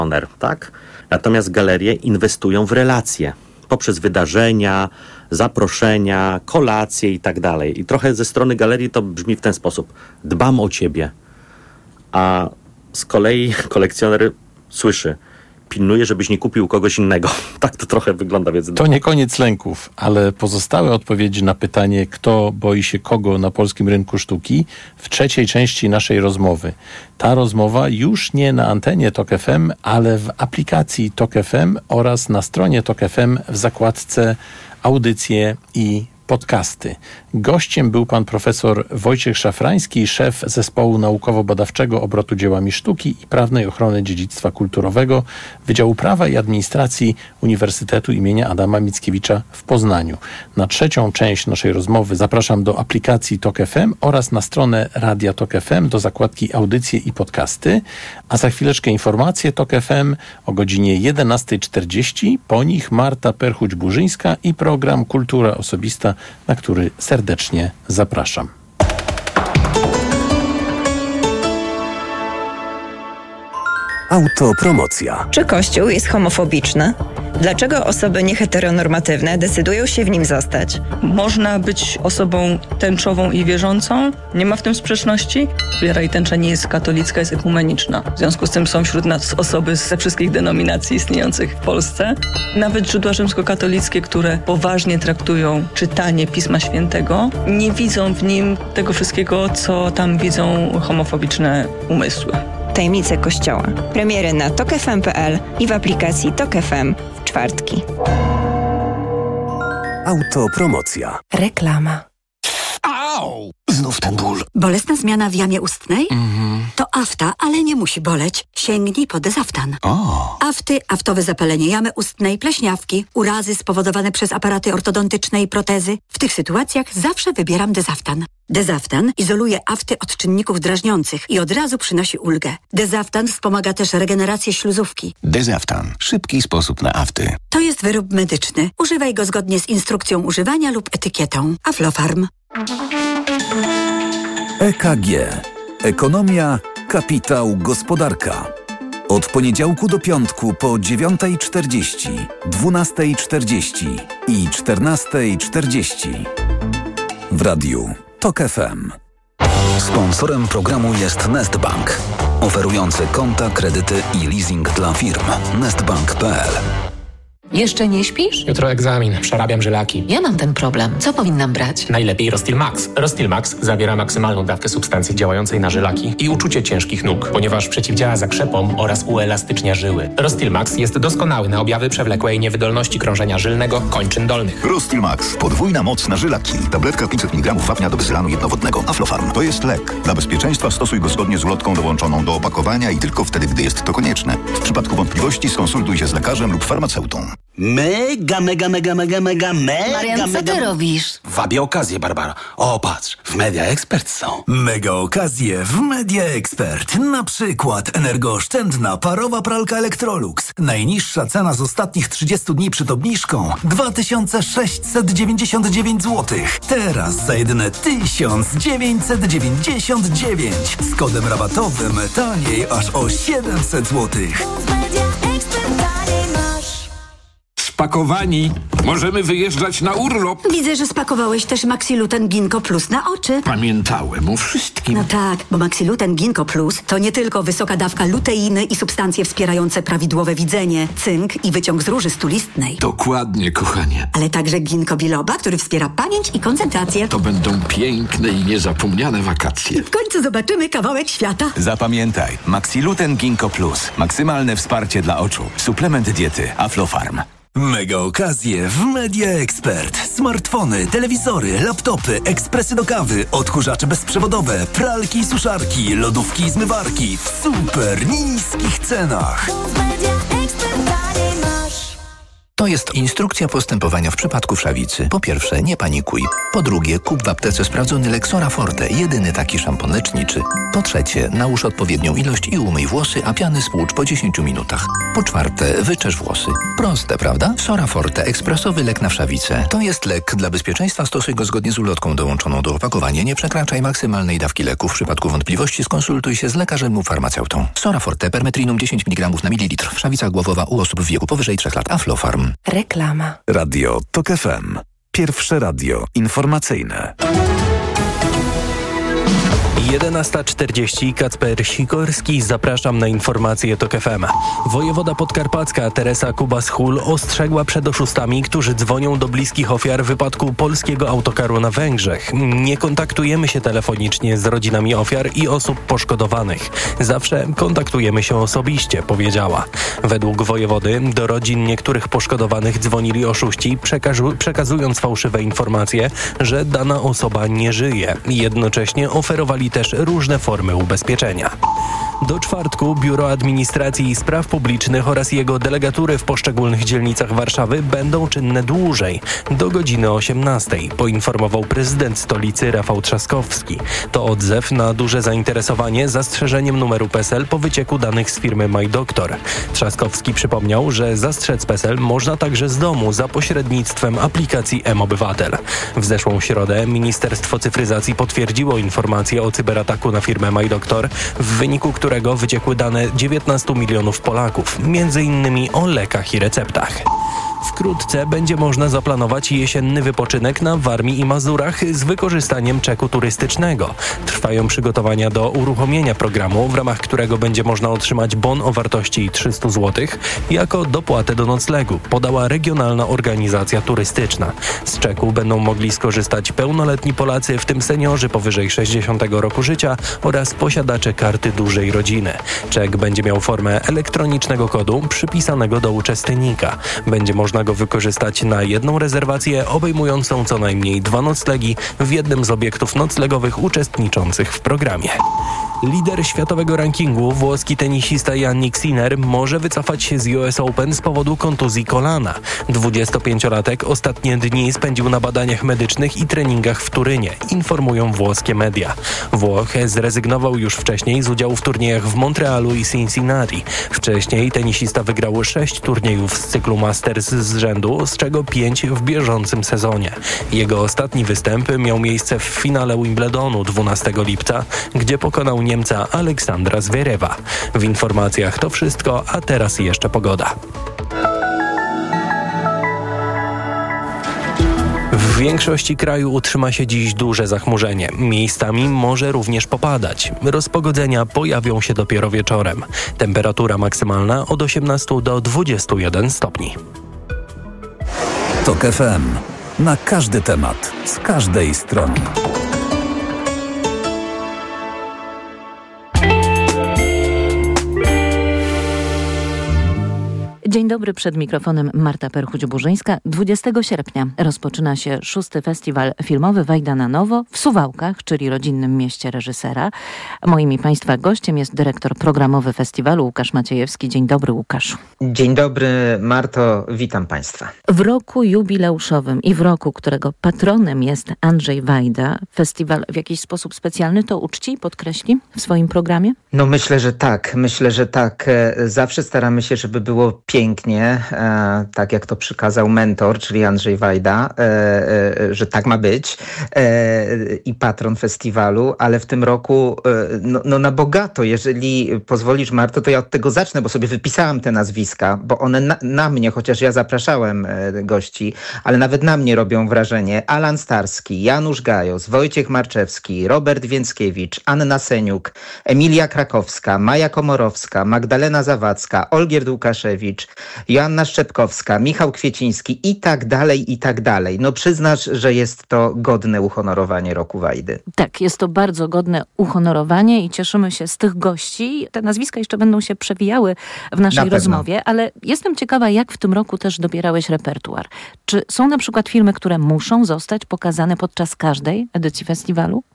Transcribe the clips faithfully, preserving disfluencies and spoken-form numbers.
tak? Natomiast galerie inwestują w relacje poprzez wydarzenia, zaproszenia, kolacje i tak dalej. I trochę ze strony galerii to brzmi w ten sposób. Dbam o ciebie. A z kolei kolekcjoner słyszy, pilnuje, żebyś nie kupił kogoś innego. Tak to trochę wygląda. Więc... To nie koniec lęków, ale pozostałe odpowiedzi na pytanie, kto boi się kogo na polskim rynku sztuki, w trzeciej części naszej rozmowy. Ta rozmowa już nie na antenie Tok F M, ale w aplikacji Tok F M oraz na stronie Tok F M w zakładce audycje i podcasty. Gościem był pan profesor Wojciech Szafrański, szef Zespołu Naukowo-Badawczego Obrotu Dziełami Sztuki i Prawnej Ochrony Dziedzictwa Kulturowego Wydziału Prawa i Administracji Uniwersytetu imienia Adama Mickiewicza w Poznaniu. Na trzecią część naszej rozmowy zapraszam do aplikacji Tok F M oraz na stronę Radia Tok F M do zakładki Audycje i Podcasty, a za chwileczkę informacje Tok F M o godzinie jedenasta czterdzieści, po nich Marta Perchuć-Burzyńska i program Kultura Osobista, na który serdecznie zapraszam. Autopromocja. Czy Kościół jest homofobiczny? Dlaczego osoby nieheteronormatywne decydują się w nim zostać? Można być osobą tęczową i wierzącą. Nie ma w tym sprzeczności. Wiara i tęcza nie jest katolicka, jest ekumeniczna. W związku z tym są wśród nas osoby ze wszystkich denominacji istniejących w Polsce. Nawet źródła rzymskokatolickie, które poważnie traktują czytanie Pisma Świętego, nie widzą w nim tego wszystkiego, co tam widzą homofobiczne umysły. Tajemnice Kościoła. Premiery na tok f m kropka p l i w aplikacji Tok F M w czwartki. Autopromocja. Reklama. Au! Znów ten ból. Bolesna zmiana w jamie ustnej? Mhm. To afta, ale nie musi boleć. Sięgnij po Dezaftan. O. Afty, aftowe zapalenie jamy ustnej, pleśniawki, urazy spowodowane przez aparaty ortodontyczne i protezy. W tych sytuacjach zawsze wybieram Dezaftan. Dezaftan izoluje afty od czynników drażniących i od razu przynosi ulgę. Dezaftan wspomaga też regenerację śluzówki. Dezaftan. Szybki sposób na afty. To jest wyrób medyczny. Używaj go zgodnie z instrukcją używania lub etykietą. Aflofarm. E K G. Ekonomia, kapitał, gospodarka. Od poniedziałku do piątku po dziewiąta czterdzieści, dwunasta czterdzieści i czternasta czterdzieści. W radiu Tok F M. Sponsorem programu jest Nestbank, oferujący konta, kredyty i leasing dla firm. nestbank kropka p l. Jeszcze nie śpisz? Jutro egzamin, przerabiam żylaki. Ja mam ten problem. Co powinnam brać? Najlepiej Rostil Max. Rostil Max zawiera maksymalną dawkę substancji działającej na żylaki i uczucie ciężkich nóg, ponieważ przeciwdziała zakrzepom oraz uelastycznia żyły. Rostil Max jest doskonały na objawy przewlekłej niewydolności krążenia żylnego kończyn dolnych. Rostil Max. Podwójna moc na żylaki. Tabletka pięćset miligramów wapnia do wysylanu jednowodnego. Aflofarm. To jest lek. Dla bezpieczeństwa stosuj go zgodnie z ulotką dołączoną do opakowania i tylko wtedy, gdy jest to konieczne. W przypadku wątpliwości skonsultuj się z lekarzem lub farmaceutą. Mega, mega, mega, mega, mega, mega, Marian, co mega... ty robisz? Wabię okazję, Barbara. O, patrz, w Media Expert są. Mega okazje w Media Expert. Na przykład energooszczędna parowa pralka Electrolux. Najniższa cena z ostatnich trzydziestu dni przed obniżką dwa tysiące sześćset dziewięćdziesiąt dziewięć złotych. Teraz za jedyne tysiąc dziewięćset dziewięćdziesiąt dziewięć. Z kodem rabatowym taniej aż o siedemset złotych. Spakowani. Możemy wyjeżdżać na urlop. Widzę, że spakowałeś też Maxiluten Ginkgo Plus na oczy. Pamiętałem o wszystkim. No tak, bo Maxiluten Ginkgo Plus to nie tylko wysoka dawka luteiny i substancje wspierające prawidłowe widzenie, cynk i wyciąg z róży stulistnej. Dokładnie, kochanie. Ale także ginkgo biloba, który wspiera pamięć i koncentrację. To będą piękne i niezapomniane wakacje. W końcu zobaczymy kawałek świata. Zapamiętaj. Maxiluten Ginkgo Plus. Maksymalne wsparcie dla oczu. Suplement diety Aflofarm. Mega okazje w Media Expert. Smartfony, telewizory, laptopy, ekspresy do kawy, odkurzacze bezprzewodowe, pralki i suszarki, lodówki i zmywarki w super niskich cenach. To jest instrukcja postępowania w przypadku wszawicy. Po pierwsze, nie panikuj. Po drugie, kup w aptece sprawdzony lek Sora Forte, jedyny taki szampon leczniczy. Po trzecie, nałóż odpowiednią ilość i umyj włosy, a piany spłucz po dziesięciu minutach. Po czwarte, wyczesz włosy. Proste, prawda? Sora Forte, ekspresowy lek na wszawicę. To jest lek. Dla bezpieczeństwa stosuj go zgodnie z ulotką dołączoną do opakowania. Nie przekraczaj maksymalnej dawki leku. W przypadku wątpliwości skonsultuj się z lekarzem lub farmaceutą. Sora Forte, permetrinum dziesięć miligramów na mililitr. Wszawica głowowa u osób w wieku powyżej trzech lat. Aflofarm. Reklama. Radio TOK F M. Pierwsze radio informacyjne. jedenasta czterdzieści. Kacper Sikorski. Zapraszam na informacje TOK F M. Wojewoda podkarpacka Teresa Kubas-Hul ostrzegła przed oszustami, którzy dzwonią do bliskich ofiar wypadku polskiego autokaru na Węgrzech. Nie kontaktujemy się telefonicznie z rodzinami ofiar i osób poszkodowanych. Zawsze kontaktujemy się osobiście, powiedziała. Według wojewody do rodzin niektórych poszkodowanych dzwonili oszuści, przekazu- przekazując fałszywe informacje, że dana osoba nie żyje. Jednocześnie oferowali też różne formy ubezpieczenia. Do czwartku Biuro Administracji i Spraw Publicznych oraz jego delegatury w poszczególnych dzielnicach Warszawy będą czynne dłużej, do godziny osiemnastej, poinformował prezydent stolicy Rafał Trzaskowski. To odzew na duże zainteresowanie zastrzeżeniem numeru P E S E L po wycieku danych z firmy MyDoktor. Trzaskowski przypomniał, że zastrzec P E S E L można także z domu za pośrednictwem aplikacji mObywatel. W zeszłą środę Ministerstwo Cyfryzacji potwierdziło informację o cyberataku na firmę MyDoktor, w wyniku którego wyciekły dane dziewiętnastu milionów Polaków, między innymi o lekach i receptach. Wkrótce będzie można zaplanować jesienny wypoczynek na Warmii i Mazurach z wykorzystaniem czeku turystycznego. Trwają przygotowania do uruchomienia programu, w ramach którego będzie można otrzymać bon o wartości trzysta złotych jako dopłatę do noclegu, podała regionalna organizacja turystyczna. Z czeku będą mogli skorzystać pełnoletni Polacy, w tym seniorzy powyżej sześćdziesiątego roku życia oraz posiadacze karty dużej rodziny. Czek będzie miał formę elektronicznego kodu przypisanego do uczestnika. Będzie można Można go wykorzystać na jedną rezerwację obejmującą co najmniej dwa noclegi w jednym z obiektów noclegowych uczestniczących w programie. Lider światowego rankingu, włoski tenisista Jannik Sinner, może wycofać się z U S Open z powodu kontuzji kolana. dwudziestopięciolatek ostatnie dni spędził na badaniach medycznych i treningach w Turynie, informują włoskie media. Włoch zrezygnował już wcześniej z udziału w turniejach w Montrealu i Cincinnati. Wcześniej tenisista wygrał sześć turniejów z cyklu Masters z rzędu, z czego pięć w bieżącym sezonie. Jego ostatni występ miał miejsce w finale Wimbledonu dwunastego lipca, gdzie pokonał Niemca Aleksandra Zverewa. W informacjach to wszystko, a teraz jeszcze pogoda. W większości kraju utrzyma się dziś duże zachmurzenie. Miejscami może również popadać. Rozpogodzenia pojawią się dopiero wieczorem. Temperatura maksymalna od osiemnastu do dwudziestu jeden stopni. TOK F M. Na każdy temat, z każdej strony. Dzień dobry, przed mikrofonem Marta Perchuć-Burzyńska. dwudziestego sierpnia rozpoczyna się szósty festiwal filmowy Wajda na nowo w Suwałkach, czyli rodzinnym mieście reżysera. Moim i Państwa gościem jest dyrektor programowy festiwalu Łukasz Maciejewski. Dzień dobry, Łukaszu. Dzień dobry, Marto. Witam Państwa. W roku jubileuszowym i w roku, którego patronem jest Andrzej Wajda, festiwal w jakiś sposób specjalny to uczci i podkreśli w swoim programie? No myślę, że tak. Myślę, że tak. Zawsze staramy się, żeby było pięknie. Pięknie, e, tak jak to przykazał mentor, czyli Andrzej Wajda, e, e, że tak ma być e, i patron festiwalu, ale w tym roku e, no, no na bogato. Jeżeli pozwolisz, Marto, to ja od tego zacznę, bo sobie wypisałam te nazwiska, bo one na, na mnie, chociaż ja zapraszałem e, gości, ale nawet na mnie robią wrażenie. Alan Starski, Janusz Gajos, Wojciech Marczewski, Robert Więckiewicz, Anna Seniuk, Emilia Krakowska, Maja Komorowska, Magdalena Zawadzka, Olgierd Łukaszewicz, Joanna Szczepkowska, Michał Kwieciński i tak dalej, i tak dalej. No przyznasz, że jest to godne uhonorowanie roku Wajdy. Tak, jest to bardzo godne uhonorowanie i cieszymy się z tych gości. Te nazwiska jeszcze będą się przewijały w naszej rozmowie, ale jestem ciekawa, jak w tym roku też dobierałeś repertuar. Czy są na przykład filmy, które muszą zostać pokazane podczas każdej edycji festiwalu?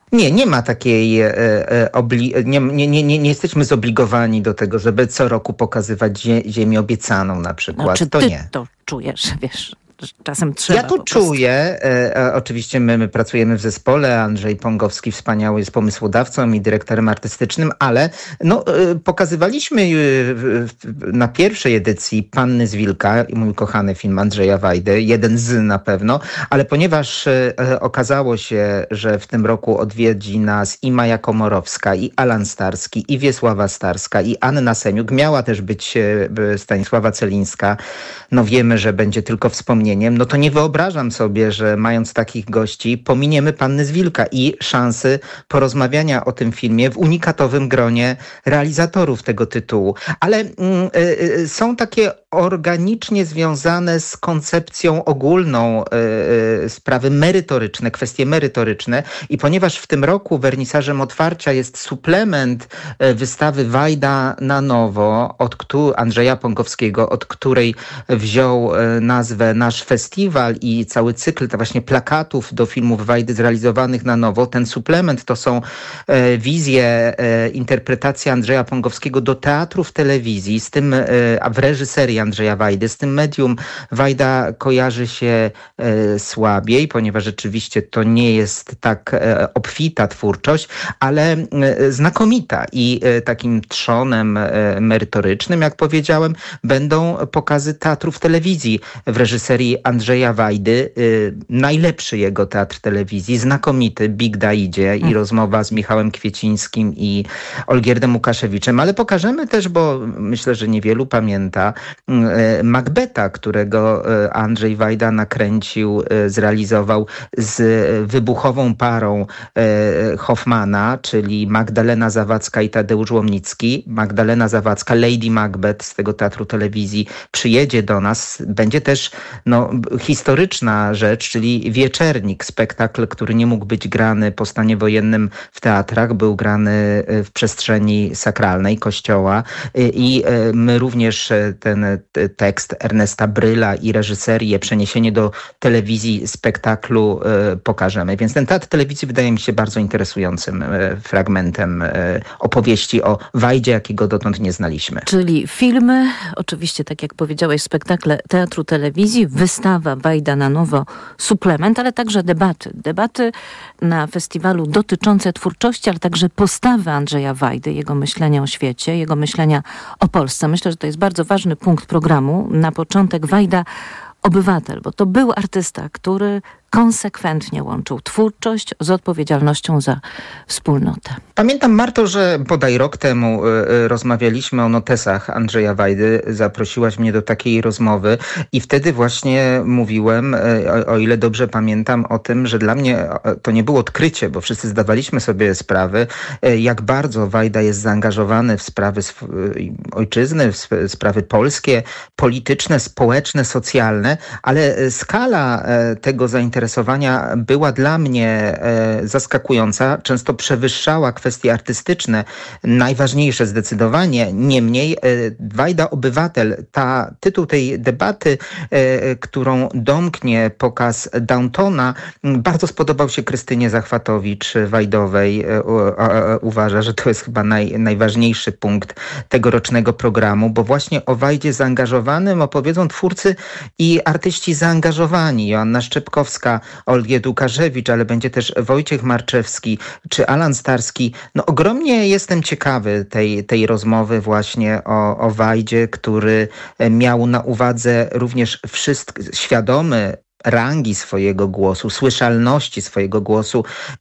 Nie, nie ma takiej, e, e, obli- nie, nie, nie, nie jesteśmy zobligowani do tego, żeby co roku pokazywać zie- ziemię obiecaną na przykład. No, czy to ty nie. to czujesz, wiesz? Czasem trzeba. Ja to czuję. E, e, oczywiście my, my pracujemy w zespole. Andrzej Pągowski wspaniały jest pomysłodawcą i dyrektorem artystycznym, ale no, e, pokazywaliśmy e, w, w, na pierwszej edycji Panny z Wilka, mój kochany film Andrzeja Wajdy, jeden z na pewno, ale ponieważ e, okazało się, że w tym roku odwiedzi nas i Maja Komorowska, i Alan Starski, i Wiesława Starska, i Anna Seniuk, miała też być e, Stanisława Celińska. No wiemy, że będzie tylko wspomnienie. No to nie wyobrażam sobie, że mając takich gości pominiemy Panny z Wilka i szansy porozmawiania o tym filmie w unikatowym gronie realizatorów tego tytułu. Ale mm, y, y, są takie organicznie związane z koncepcją ogólną y, y, sprawy merytoryczne, kwestie merytoryczne i ponieważ w tym roku wernisażem otwarcia jest suplement y, wystawy Wajda na nowo od któ- Andrzeja Pągowskiego, od której wziął y, nazwę Nasz Festiwal i cały cykl to właśnie plakatów do filmów Wajdy zrealizowanych na nowo. Ten suplement to są e, wizje, e, interpretacje Andrzeja Pągowskiego do teatru w telewizji, z tym, e, a w reżyserii Andrzeja Wajdy. Z tym medium Wajda kojarzy się e, słabiej, ponieważ rzeczywiście to nie jest tak e, obfita twórczość, ale e, znakomita i e, takim trzonem e, merytorycznym, jak powiedziałem, będą pokazy teatru w telewizji w reżyserii Andrzeja Wajdy. Y, najlepszy jego teatr telewizji, znakomity, Big Da idzie i rozmowa z Michałem Kwiecińskim i Olgierdem Łukaszewiczem, ale pokażemy też, bo myślę, że niewielu pamięta, y, Macbeta, którego y, Andrzej Wajda nakręcił, y, zrealizował z wybuchową parą y, Hoffmana, czyli Magdalena Zawadzka i Tadeusz Łomnicki. Magdalena Zawadzka, Lady Macbeth z tego teatru telewizji przyjedzie do nas. Będzie też no, historyczna rzecz, czyli Wieczernik, spektakl, który nie mógł być grany po stanie wojennym w teatrach, był grany w przestrzeni sakralnej kościoła i my również ten tekst Ernesta Bryla i reżyserię, przeniesienie do telewizji spektaklu pokażemy. Więc ten teatr telewizji wydaje mi się bardzo interesującym fragmentem opowieści o Wajdzie, jakiego dotąd nie znaliśmy. Czyli filmy, oczywiście tak jak powiedziałeś, spektakle teatru telewizji, wystawa Wajda na nowo, suplement, ale także debaty. Debaty na festiwalu dotyczące twórczości, ale także postawy Andrzeja Wajdy, jego myślenia o świecie, jego myślenia o Polsce. Myślę, że to jest bardzo ważny punkt programu. Na początek Wajda obywatel, bo to był artysta, który konsekwentnie łączył twórczość z odpowiedzialnością za wspólnotę. Pamiętam, Marto, że bodaj rok temu y, y, rozmawialiśmy o notesach Andrzeja Wajdy. Zaprosiłaś mnie do takiej rozmowy i wtedy właśnie mówiłem, y, o, o ile dobrze pamiętam, o tym, że dla mnie to nie było odkrycie, bo wszyscy zdawaliśmy sobie sprawę, y, jak bardzo Wajda jest zaangażowany w sprawy sw- y, ojczyzny, w sp- sprawy polskie, polityczne, społeczne, socjalne, ale skala y, tego zainteresowania była dla mnie e, zaskakująca, często przewyższała kwestie artystyczne, najważniejsze zdecydowanie. Niemniej e, Wajda Obywatel, ta, tytuł tej debaty, e, którą domknie pokaz Downtona, bardzo spodobał się Krystynie Zachwatowicz-Wajdowej. E, e, uważa, że to jest chyba naj, najważniejszy punkt tegorocznego programu, bo właśnie o Wajdzie zaangażowanym opowiedzą twórcy i artyści zaangażowani. Joanna Szczepkowska, Olgierd Łukaszewicz, ale będzie też Wojciech Marczewski czy Alan Starski. No ogromnie jestem ciekawy tej, tej rozmowy właśnie o, o Wajdzie, który miał na uwadze również wszystko, świadomy rangi swojego głosu, słyszalności swojego głosu,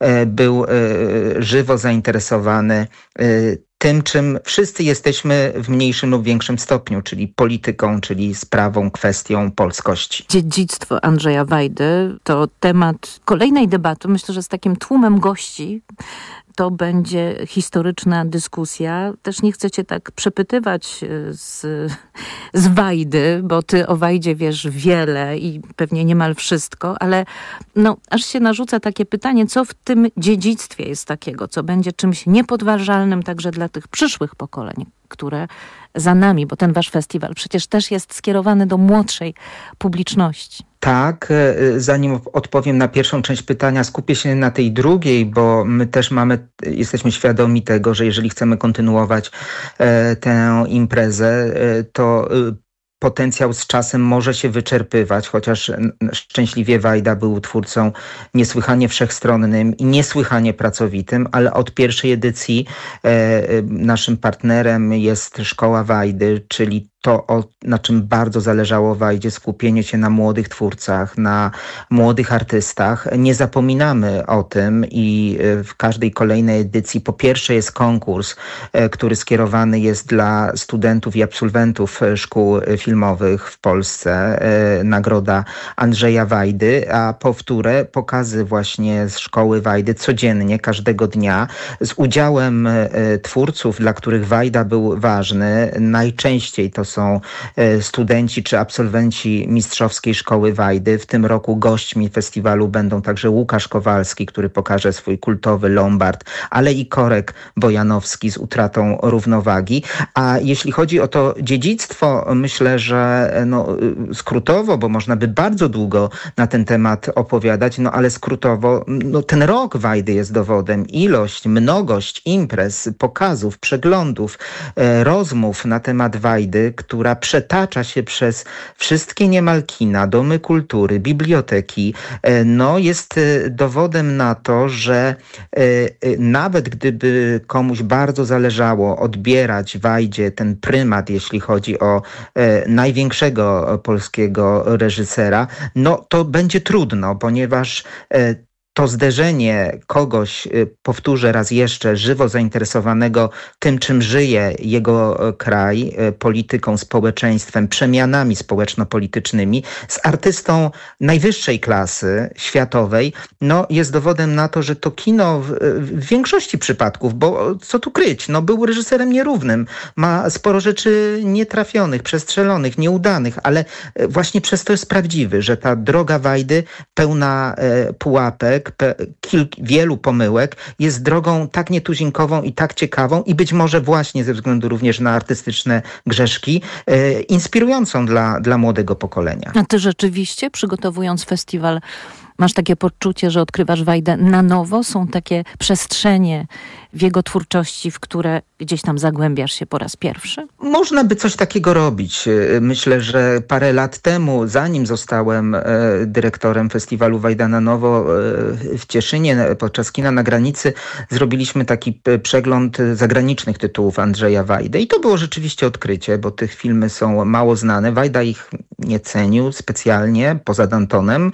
był żywo zainteresowany tym, czym wszyscy jesteśmy w mniejszym lub większym stopniu, czyli polityką, czyli sprawą, kwestią polskości. Dziedzictwo Andrzeja Wajdy to temat kolejnej debaty, myślę, że z takim tłumem gości. To będzie historyczna dyskusja. Też nie chcę cię tak przepytywać z, z Wajdy, bo ty o Wajdzie wiesz wiele i pewnie niemal wszystko, ale no, aż się narzuca takie pytanie, co w tym dziedzictwie jest takiego, co będzie czymś niepodważalnym także dla tych przyszłych pokoleń, które za nami, bo ten wasz festiwal przecież też jest skierowany do młodszej publiczności. Tak, zanim odpowiem na pierwszą część pytania, skupię się na tej drugiej, bo my też mamy, jesteśmy świadomi tego, że jeżeli chcemy kontynuować e, tę imprezę, e, to e, potencjał z czasem może się wyczerpywać, chociaż szczęśliwie Wajda był twórcą niesłychanie wszechstronnym i niesłychanie pracowitym, ale od pierwszej edycji e, naszym partnerem jest Szkoła Wajdy, czyli to, o, na czym bardzo zależało Wajdzie, skupienie się na młodych twórcach, na młodych artystach. Nie zapominamy o tym i w każdej kolejnej edycji po pierwsze jest konkurs, który skierowany jest dla studentów i absolwentów szkół filmowych w Polsce, nagroda Andrzeja Wajdy, a po wtóre pokazy właśnie z Szkoły Wajdy codziennie, każdego dnia, z udziałem twórców, dla których Wajda był ważny. Najczęściej to są studenci czy absolwenci Mistrzowskiej Szkoły Wajdy. W tym roku gośćmi festiwalu będą także Łukasz Kowalski, który pokaże swój kultowy Lombard, ale i Korek Bojanowski z Utratą równowagi. A jeśli chodzi o to dziedzictwo, myślę, że no, skrótowo, bo można by bardzo długo na ten temat opowiadać, no ale skrótowo, no, ten rok Wajdy jest dowodem. Ilość, mnogość imprez, pokazów, przeglądów, e, rozmów na temat Wajdy, która przetacza się przez wszystkie niemal kina, domy kultury, biblioteki, no jest dowodem na to, że nawet gdyby komuś bardzo zależało odbierać Wajdzie ten prymat, jeśli chodzi o największego polskiego reżysera, no to będzie trudno, ponieważ to zderzenie kogoś, powtórzę raz jeszcze, żywo zainteresowanego tym, czym żyje jego kraj, polityką, społeczeństwem, przemianami społeczno-politycznymi, z artystą najwyższej klasy, światowej, no jest dowodem na to, że to kino w, w większości przypadków, bo co tu kryć, no był reżyserem nierównym, ma sporo rzeczy nietrafionych, przestrzelonych, nieudanych, ale właśnie przez to jest prawdziwy, że ta droga Wajdy pełna e, pułapek, Kilk, wielu pomyłek, jest drogą tak nietuzinkową i tak ciekawą i być może właśnie ze względu również na artystyczne grzeszki e, inspirującą dla, dla młodego pokolenia. A ty rzeczywiście, przygotowując festiwal, masz takie poczucie, że odkrywasz Wajdę na nowo? Są takie przestrzenie w jego twórczości, w które gdzieś tam zagłębiasz się po raz pierwszy? Można by coś takiego robić. Myślę, że parę lat temu, zanim zostałem dyrektorem festiwalu Wajda na nowo w Cieszynie podczas Kina na Granicy, zrobiliśmy taki przegląd zagranicznych tytułów Andrzeja Wajdy i to było rzeczywiście odkrycie, bo tych filmy są mało znane. Wajda ich nie cenił specjalnie, poza Dantonem.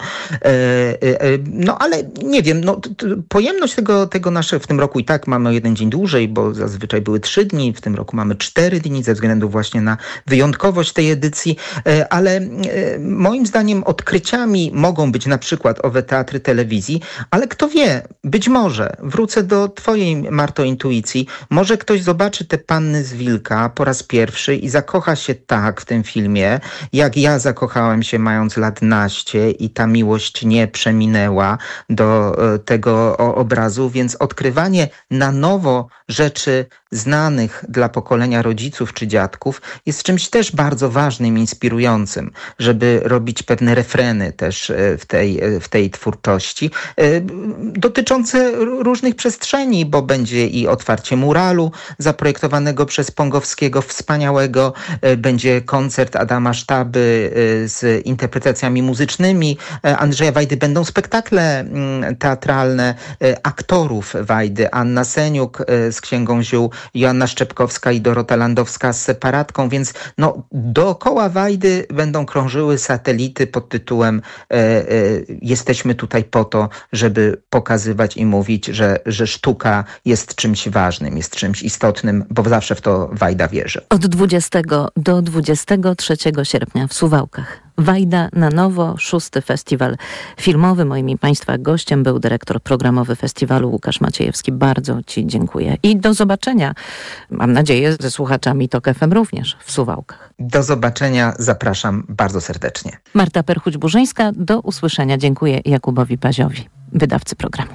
No ale nie wiem, no, pojemność tego, tego naszego, w tym roku i tak mamy jeden dzień dłużej, bo zazwyczaj były trzy dni, w tym roku mamy cztery dni ze względu właśnie na wyjątkowość tej edycji, ale moim zdaniem odkryciami mogą być na przykład owe teatry telewizji, ale kto wie, być może, wrócę do twojej, Marto, intuicji, może ktoś zobaczy te Panny z Wilka po raz pierwszy i zakocha się tak w tym filmie, jak ja zakochałem się mając lat naście i ta miłość nie przeminęła do tego obrazu, więc odkrywanie na nowo rzeczy znanych dla pokolenia rodziców czy dziadków jest czymś też bardzo ważnym, inspirującym, żeby robić pewne refreny też w tej, w tej twórczości, dotyczące różnych przestrzeni, bo będzie i otwarcie muralu zaprojektowanego przez Pongowskiego, wspaniałego, będzie koncert Adama Sztaby z interpretacjami muzycznymi Andrzeja Wajdy, będą spektakle teatralne aktorów Wajdy, Anna Seniuk z Księgą Ziół, Joanna Szczepkowska i Dorota Landowska z Separatką, więc no, dookoła Wajdy będą krążyły satelity pod tytułem e, e, jesteśmy tutaj po to, żeby pokazywać i mówić, że, że sztuka jest czymś ważnym, jest czymś istotnym, bo zawsze w to Wajda wierzy. Od dwudziestego do dwudziestego trzeciego sierpnia w Suwałkach. Wajda na nowo, szósty festiwal filmowy. Moim i Państwa gościem był dyrektor programowy festiwalu Łukasz Maciejewski. Bardzo Ci dziękuję. I do zobaczenia, mam nadzieję, ze słuchaczami Tok F M również w Suwałkach. Do zobaczenia, zapraszam bardzo serdecznie. Marta Perchuć-Burzyńska, do usłyszenia. Dziękuję Jakubowi Paziowi, wydawcy programu.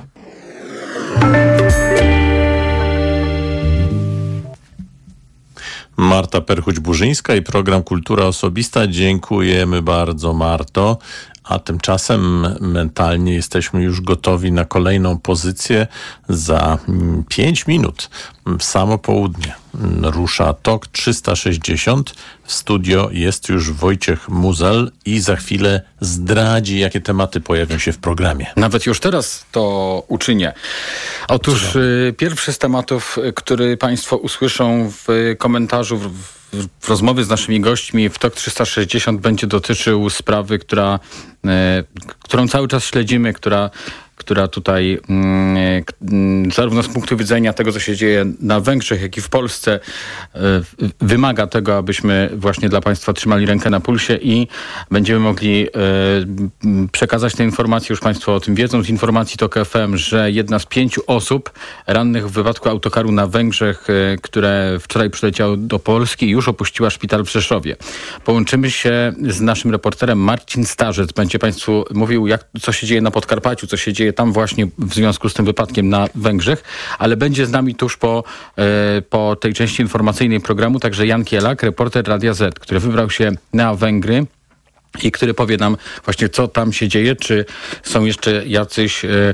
Marta Perchuć-Burzyńska i program Kultura Osobista. Dziękujemy bardzo, Marto. A tymczasem mentalnie jesteśmy już gotowi na kolejną pozycję. Za pięć minut w samo południe rusza TOK trzysta sześćdziesiąt. W studio jest już Wojciech Muzel i za chwilę zdradzi, jakie tematy pojawią się w programie. Nawet już teraz to uczynię. Otóż y, pierwszy z tematów, który Państwo usłyszą w komentarzu w, w rozmowie z naszymi gośćmi w TOK trzysta sześćdziesiąt będzie dotyczył sprawy, która, y, którą cały czas śledzimy, która która tutaj mm, zarówno z punktu widzenia tego, co się dzieje na Węgrzech, jak i w Polsce y, wymaga tego, abyśmy właśnie dla Państwa trzymali rękę na pulsie i będziemy mogli y, przekazać te informacje, już Państwo o tym wiedzą, z informacji TOK F M, że jedna z pięciu osób rannych w wypadku autokaru na Węgrzech, y, które wczoraj przyleciało do Polski, już opuściła szpital w Rzeszowie. Połączymy się z naszym reporterem Marcin Starzec. Będzie Państwu mówił, jak, co się dzieje na Podkarpaciu, co się dzieje tam właśnie w związku z tym wypadkiem na Węgrzech, ale będzie z nami tuż po, e, po tej części informacyjnej programu także Jan Kielak, reporter Radia Z, który wybrał się na Węgry i który powie nam właśnie, co tam się dzieje, czy są jeszcze jacyś, e,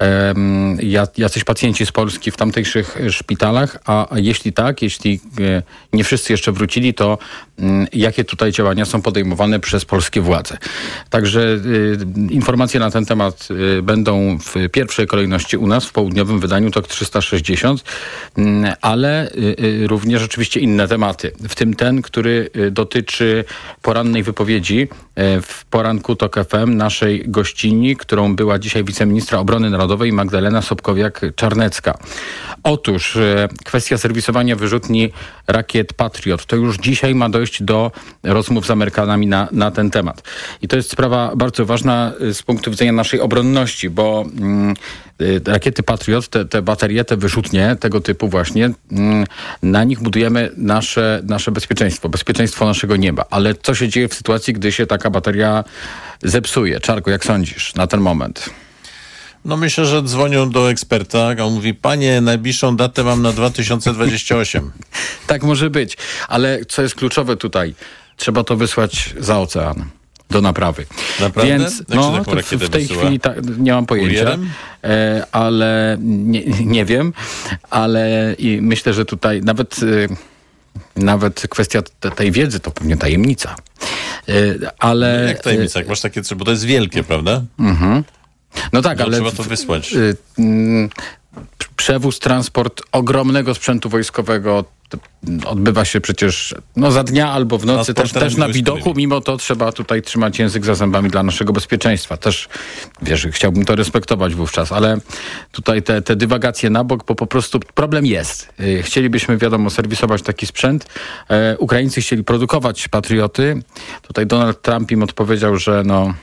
e, jacyś pacjenci z Polski w tamtejszych szpitalach, a, a jeśli tak, jeśli e, nie wszyscy jeszcze wrócili, to m, jakie tutaj działania są podejmowane przez polskie władze. Także e, informacje na ten temat e, będą w pierwszej kolejności u nas, w południowym wydaniu TOK trzysta sześćdziesiąt, m, ale e, również oczywiście inne tematy, w tym ten, który e, dotyczy porannej wypowiedzi w poranku TOK F M naszej gościni, którą była dzisiaj wiceministra obrony narodowej Magdalena Sobkowiak-Czarnecka. Otóż e, kwestia serwisowania wyrzutni rakiet Patriot. To już dzisiaj ma dojść do rozmów z Amerykanami na, na ten temat. I to jest sprawa bardzo ważna z punktu widzenia naszej obronności, bo mm, rakiety Patriot, te, te baterie, te wyrzutnie tego typu właśnie, mm, na nich budujemy nasze, nasze bezpieczeństwo, bezpieczeństwo naszego nieba. Ale co się dzieje w sytuacji, gdy się taka bateria zepsuje? Czarku, jak sądzisz na ten moment? No myślę, że dzwonią do eksperta, a on mówi, panie, najbliższą datę mam na dwa tysiące dwudziesty ósmy. Tak może być, ale co jest kluczowe tutaj, trzeba to wysłać za ocean. Do naprawy. Naprawdę? Więc no, w, w tej wysyła? chwili ta, nie mam pojęcia, e, ale nie, nie wiem, ale i myślę, że tutaj nawet, e, nawet kwestia te, tej wiedzy to pewnie tajemnica. E, ale no jak tajemnica? Jak masz takie, bo to jest wielkie, prawda? Mhm. No tak, no, ale trzeba to wysłać. Y, y, przewóz, transport ogromnego sprzętu wojskowego odbywa się przecież no, za dnia albo w nocy, też, też na widoku. Mimo to trzeba tutaj trzymać język za zębami dla naszego bezpieczeństwa. Też, wiesz, chciałbym to respektować wówczas, ale tutaj te, te dywagacje na bok, bo po prostu problem jest. Chcielibyśmy, wiadomo, serwisować taki sprzęt. E, Ukraińcy chcieli produkować patrioty. Tutaj Donald Trump im odpowiedział, że no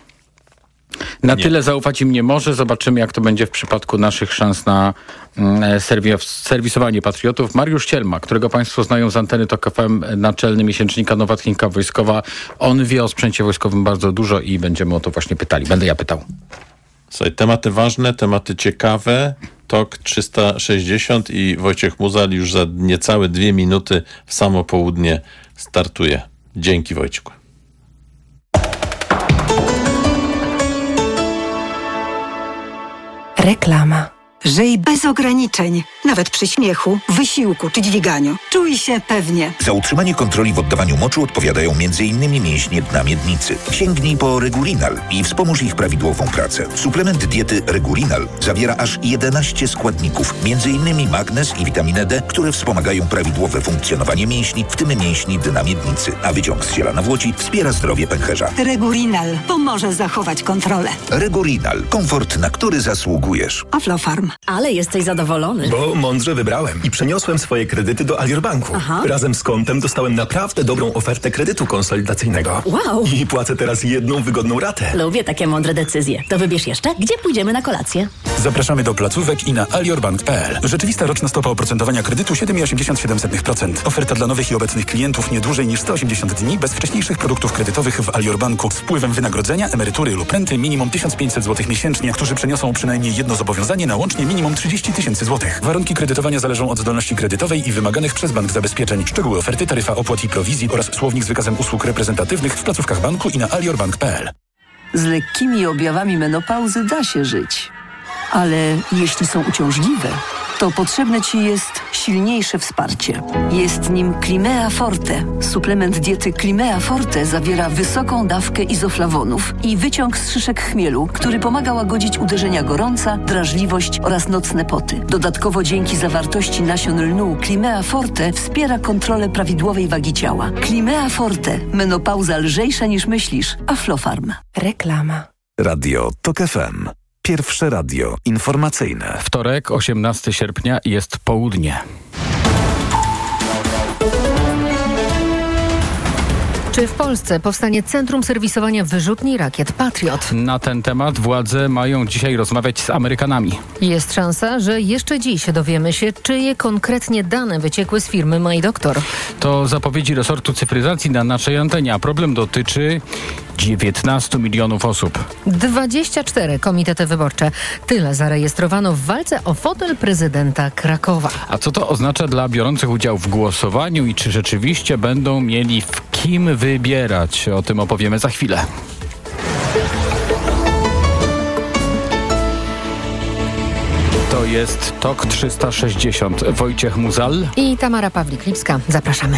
na nie. tyle zaufać im nie może. Zobaczymy, jak to będzie w przypadku naszych szans na serwi- serwisowanie patriotów. Mariusz Cielma, którego Państwo znają z anteny TOK F M, naczelny miesięcznika Nowa Technika Wojskowa. On wie o sprzęcie wojskowym bardzo dużo i będziemy o to właśnie pytali. Będę ja pytał. Słuchaj, tematy ważne, tematy ciekawe. TOK trzysta sześćdziesiąt i Wojciech Muzel już za niecałe dwie minuty w samo południe startuje. Dzięki, Wojcieku. Reklama. Żyj bez ograniczeń, nawet przy śmiechu, wysiłku czy dźwiganiu. Czuj się pewnie. Za utrzymanie kontroli w oddawaniu moczu odpowiadają między innymi mięśnie dna miednicy. Sięgnij po Regurinal i wspomóż ich prawidłową pracę. Suplement diety Regurinal zawiera aż jedenaście składników, między innymi magnez i witaminę D, które wspomagają prawidłowe funkcjonowanie mięśni, w tym mięśni dna miednicy. A wyciąg z ziela nawłoci wspiera zdrowie pęcherza. Regurinal pomoże zachować kontrolę. Regurinal. Komfort, na który zasługujesz. Aflofarm. Ale jesteś zadowolony. Bo mądrze wybrałem i przeniosłem swoje kredyty do Alior Banku. Aha. Razem z kontem dostałem naprawdę dobrą ofertę kredytu konsolidacyjnego. Wow. I płacę teraz jedną wygodną ratę. Lubię takie mądre decyzje. To wybierz jeszcze, gdzie pójdziemy na kolację. Zapraszamy do placówek i na aliorbank kropka p l. Rzeczywista roczna stopa oprocentowania kredytu siedem przecinek osiemdziesiąt siedem procent. Oferta dla nowych i obecnych klientów nie dłużej niż sto osiemdziesiąt dni bez wcześniejszych produktów kredytowych w Aliorbanku z wpływem wynagrodzenia, emerytury lub renty minimum tysiąc pięćset złotych miesięcznie, którzy przeniosą przynajmniej jedno zobowiązanie na łącznie minimum trzydzieści tysięcy złotych. Warunki kredytowania zależą od zdolności kredytowej i wymaganych przez bank zabezpieczeń. Szczegóły oferty, taryfa opłat i prowizji oraz słownik z wykazem usług reprezentatywnych w placówkach banku i na aliorbank kropka p l. Z lekkimi objawami menopauzy da się żyć. Ale jeśli są uciążliwe, to potrzebne Ci jest silniejsze wsparcie. Jest nim Climea Forte. Suplement diety Climea Forte zawiera wysoką dawkę izoflawonów i wyciąg z szyszek chmielu, który pomaga łagodzić uderzenia gorąca, drażliwość oraz nocne poty. Dodatkowo dzięki zawartości nasion lnu Climea Forte wspiera kontrolę prawidłowej wagi ciała. Climea Forte. Menopauza lżejsza niż myślisz. Aflofarm. Reklama. Radio TOK F M. Pierwsze radio informacyjne. Wtorek, osiemnastego sierpnia, jest południe. Czy w Polsce powstanie Centrum Serwisowania Wyrzutni Rakiet Patriot? Na ten temat władze mają dzisiaj rozmawiać z Amerykanami. Jest szansa, że jeszcze dziś dowiemy się, czyje konkretnie dane wyciekły z firmy MyDoctor. To zapowiedzi resortu cyfryzacji na naszej antenie, a problem dotyczy dziewiętnastu milionów osób. dwadzieścia cztery komitety wyborcze. Tyle zarejestrowano w walce o fotel prezydenta Krakowa. A co to oznacza dla biorących udział w głosowaniu i czy rzeczywiście będą mieli w kim wybierać? O tym opowiemy za chwilę. To jest TOK trzysta sześćdziesiąt. Wojciech Muzal i Tamara Pawlik-Lipska. Zapraszamy.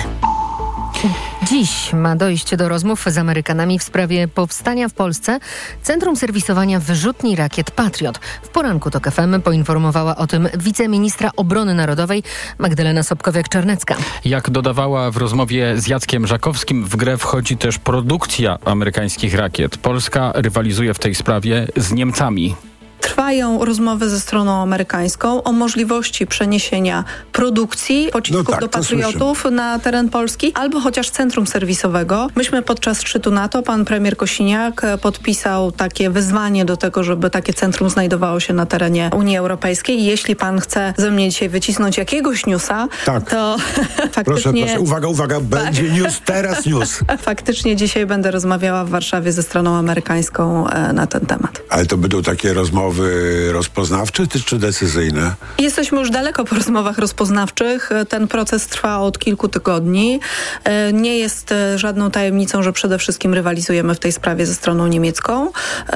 Dziś ma dojść do rozmów z Amerykanami w sprawie powstania w Polsce Centrum Serwisowania Wyrzutni Rakiet Patriot. W poranku TOK F M poinformowała o tym wiceministra obrony narodowej Magdalena Sobkowiak-Czarnecka. Jak dodawała w rozmowie z Jackiem Żakowskim, w grę wchodzi też produkcja amerykańskich rakiet. Polska rywalizuje w tej sprawie z Niemcami. Trwają rozmowy ze stroną amerykańską o możliwości przeniesienia produkcji pocisków no tak, do Patriotów na teren Polski albo chociaż centrum serwisowego. Myśmy podczas szczytu NATO, pan premier Kosiniak podpisał takie wezwanie do tego, żeby takie centrum znajdowało się na terenie Unii Europejskiej. Jeśli pan chce ze mnie dzisiaj wycisnąć jakiegoś newsa, tak. to faktycznie... Proszę, proszę, uwaga, uwaga, będzie tak. news, teraz news. Faktycznie dzisiaj będę rozmawiała w Warszawie ze stroną amerykańską na ten temat. Ale to będą takie rozmowy rozpoznawcze czy decyzyjne? Jesteśmy już daleko po rozmowach rozpoznawczych. Ten proces trwa od kilku tygodni. Nie jest żadną tajemnicą, że przede wszystkim rywalizujemy w tej sprawie ze stroną niemiecką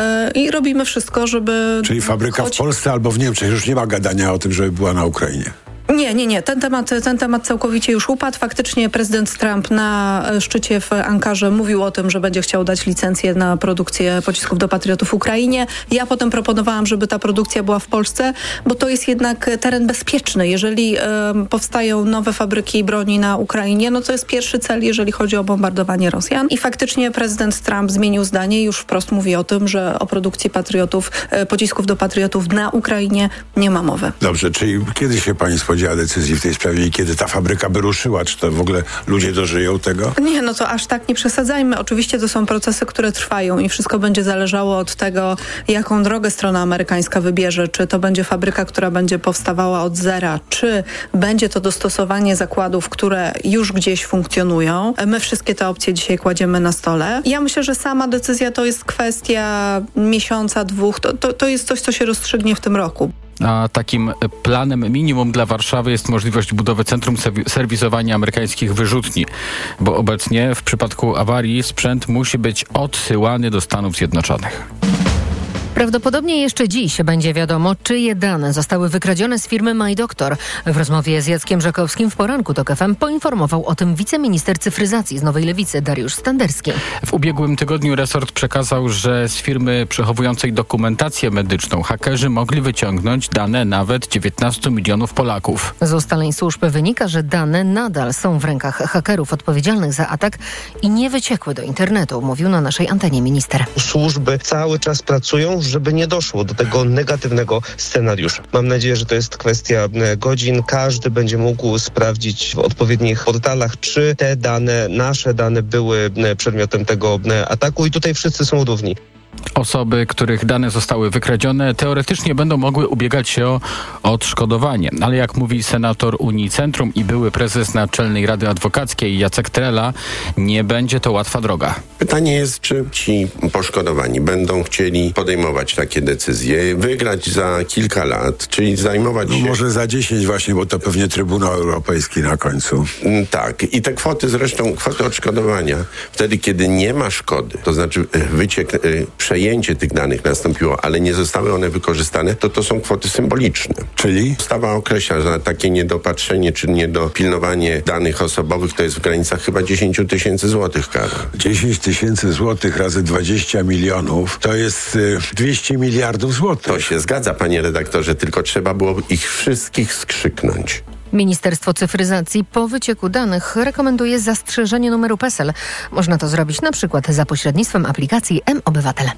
i robimy wszystko, żeby... Czyli fabryka choć... w Polsce albo w Niemczech. Już nie ma gadania o tym, żeby była na Ukrainie. Nie, nie, nie. Ten temat, ten temat całkowicie już upadł. Faktycznie prezydent Trump na szczycie w Ankarze mówił o tym, że będzie chciał dać licencję na produkcję pocisków do Patriotów w Ukrainie. Ja potem proponowałam, żeby ta produkcja była w Polsce, bo to jest jednak teren bezpieczny. Jeżeli y, powstają nowe fabryki broni na Ukrainie, no to jest pierwszy cel, jeżeli chodzi o bombardowanie Rosjan. I faktycznie prezydent Trump zmienił zdanie i już wprost mówi o tym, że o produkcji Patriotów, y, pocisków do Patriotów na Ukrainie nie ma mowy. Dobrze, czyli kiedy się pani spodziewa decyzji w tej sprawie i kiedy ta fabryka by ruszyła? Czy to w ogóle ludzie dożyją tego? Nie, no to aż tak nie przesadzajmy. Oczywiście to są procesy, które trwają i wszystko będzie zależało od tego, jaką drogę strona amerykańska wybierze. Czy to będzie fabryka, która będzie powstawała od zera, czy będzie to dostosowanie zakładów, które już gdzieś funkcjonują. My wszystkie te opcje dzisiaj kładziemy na stole. Ja myślę, że sama decyzja to jest kwestia miesiąca, dwóch. To, to, to jest coś, co się rozstrzygnie w tym roku. A takim planem minimum dla Warszawy jest możliwość budowy centrum serwisowania amerykańskich wyrzutni, bo obecnie w przypadku awarii sprzęt musi być odsyłany do Stanów Zjednoczonych. Prawdopodobnie jeszcze dziś będzie wiadomo, czyje dane zostały wykradzione z firmy MyDoctor. W rozmowie z Jackiem Żakowskim w poranku TOK F M poinformował o tym wiceminister cyfryzacji z Nowej Lewicy Dariusz Standerski. W ubiegłym tygodniu resort przekazał, że z firmy przechowującej dokumentację medyczną hakerzy mogli wyciągnąć dane nawet dziewiętnastu milionów Polaków. Z ustaleń służb wynika, że dane nadal są w rękach hakerów odpowiedzialnych za atak i nie wyciekły do internetu, mówił na naszej antenie minister. Służby cały czas pracują, żeby nie doszło do tego negatywnego scenariusza. Mam nadzieję, że to jest kwestia godzin. Każdy będzie mógł sprawdzić w odpowiednich portalach, czy te dane, nasze dane były przedmiotem tego ataku i tutaj wszyscy są równi. Osoby, których dane zostały wykradzione, teoretycznie będą mogły ubiegać się o odszkodowanie. Ale jak mówi senator Unii Centrum i były prezes Naczelnej Rady Adwokackiej Jacek Trela, nie będzie to łatwa droga. Pytanie jest, czy ci poszkodowani będą chcieli podejmować takie decyzje, wygrać za kilka lat, czyli zajmować się... No może za dziesięć właśnie, bo to pewnie Trybunał Europejski na końcu. Tak. I te kwoty, zresztą kwoty odszkodowania, wtedy kiedy nie ma szkody, to znaczy wyciek, przejęcie tych danych nastąpiło, ale nie zostały one wykorzystane, to to są kwoty symboliczne. Czyli? Ustawa określa, że takie niedopatrzenie czy niedopilnowanie danych osobowych to jest w granicach chyba dziesięć tysięcy złotych kara. dziesięć tysięcy złotych razy dwadzieścia milionów to jest y, dwieście miliardów złotych. To się zgadza, panie redaktorze, tylko trzeba było ich wszystkich skrzyknąć. Ministerstwo Cyfryzacji po wycieku danych rekomenduje zastrzeżenie numeru PESEL. Można to zrobić na przykład za pośrednictwem aplikacji M-Obywatel.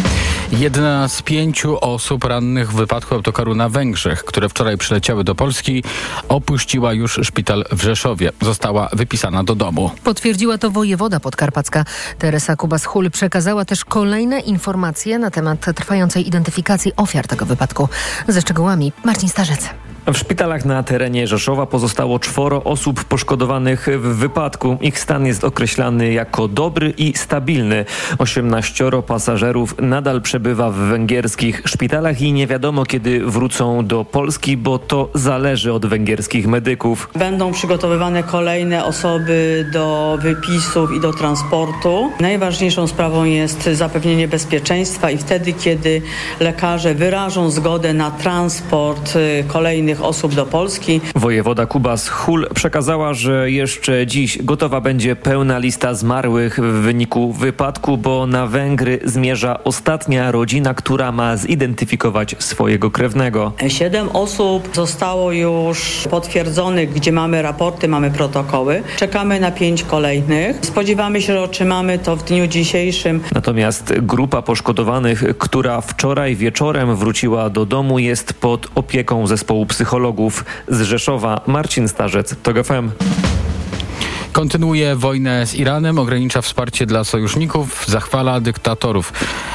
Jedna z pięciu osób rannych w wypadku autokaru na Węgrzech, które wczoraj przyleciały do Polski, opuściła już szpital w Rzeszowie. Została wypisana do domu. Potwierdziła to wojewoda podkarpacka. Teresa Kubas-Hul przekazała też kolejne informacje na temat trwającej identyfikacji ofiar tego wypadku. Ze szczegółami Marcin Starzec. W szpitalach na terenie Rzeszowa pozostało czworo osób poszkodowanych w wypadku. Ich stan jest określany jako dobry i stabilny. Osiemnaścioro pasażerów nadal przebywa w węgierskich szpitalach i nie wiadomo, kiedy wrócą do Polski, bo to zależy od węgierskich medyków. Będą przygotowywane kolejne osoby do wypisów i do transportu. Najważniejszą sprawą jest zapewnienie bezpieczeństwa i wtedy, kiedy lekarze wyrażą zgodę na transport kolejnych osób do Polski. Wojewoda Kubas-Hul przekazała, że jeszcze dziś gotowa będzie pełna lista zmarłych w wyniku wypadku, bo na Węgry zmierza ostatnia rodzina, która ma zidentyfikować swojego krewnego. Siedem osób zostało już potwierdzonych, gdzie mamy raporty, mamy protokoły. Czekamy na pięć kolejnych. Spodziewamy się, że otrzymamy to w dniu dzisiejszym. Natomiast grupa poszkodowanych, która wczoraj wieczorem wróciła do domu, jest pod opieką zespołu psychologów z Rzeszowa. Marcin Starzec, TOG F M. Kontynuuje wojnę z Iranem, ogranicza wsparcie dla sojuszników, zachwala dyktatorów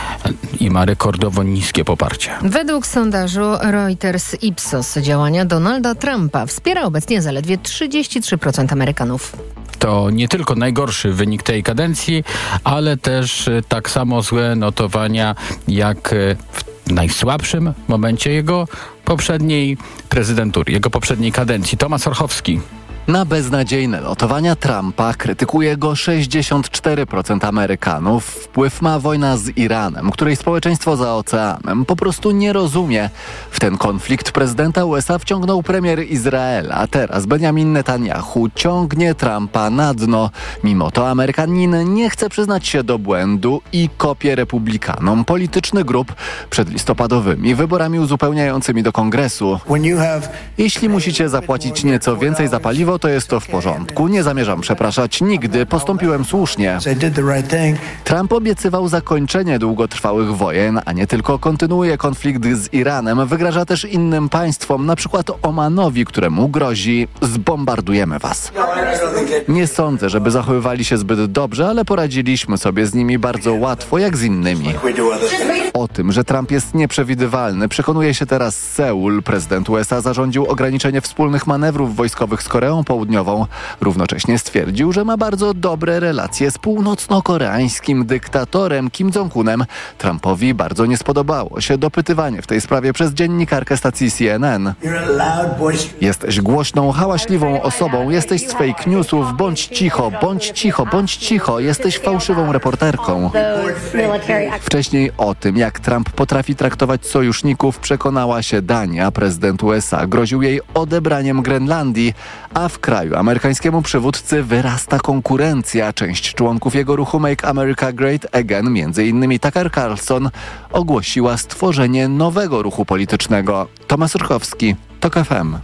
i ma rekordowo niskie poparcie. Według sondażu Reuters Ipsos działania Donalda Trumpa wspiera obecnie zaledwie trzydzieści trzy procent Amerykanów. To nie tylko najgorszy wynik tej kadencji, ale też tak samo złe notowania jak w najsłabszym momencie jego poprzedniej prezydentury, jego poprzedniej kadencji. Tomasz Orchowski. Na beznadziejne notowania Trumpa krytykuje go sześćdziesiąt cztery procent Amerykanów. Wpływ ma wojna z Iranem, której społeczeństwo za oceanem po prostu nie rozumie. W ten konflikt prezydenta U S A wciągnął premier Izraela, a teraz Benjamin Netanyahu ciągnie Trumpa na dno. Mimo to Amerykanin nie chce przyznać się do błędu i kopie republikanom polityczny grób przed listopadowymi wyborami uzupełniającymi do kongresu. Jeśli musicie zapłacić nieco więcej za paliwo, to jest to w porządku. Nie zamierzam przepraszać nigdy. Postąpiłem słusznie. Trump obiecywał zakończenie długotrwałych wojen, a nie tylko kontynuuje konflikt z Iranem. Wygraża też innym państwom, na przykład Omanowi, któremu grozi: zbombardujemy was. Nie sądzę, żeby zachowywali się zbyt dobrze, ale poradziliśmy sobie z nimi bardzo łatwo, jak z innymi. O tym, że Trump jest nieprzewidywalny, przekonuje się teraz Seul. Prezydent U S A zarządził ograniczenie wspólnych manewrów wojskowych z Koreą Południową. Równocześnie stwierdził, że ma bardzo dobre relacje z północno-koreańskim dyktatorem Kim Jong-unem. Trumpowi bardzo nie spodobało się dopytywanie w tej sprawie przez dziennikarkę stacji C N N. Jesteś głośną, hałaśliwą osobą, jesteś z fake newsów, bądź cicho, bądź cicho, bądź cicho, jesteś fałszywą reporterką. Wcześniej o tym, jak Trump potrafi traktować sojuszników, przekonała się Dania. Prezydent U S A groził jej odebraniem Grenlandii, a w kraju amerykańskiemu przywódcy wyrasta konkurencja. Część członków jego ruchu Make America Great Again, między innymi Tucker Carlson, ogłosiła stworzenie nowego ruchu politycznego. Tomasz Urchowski, TOG F M.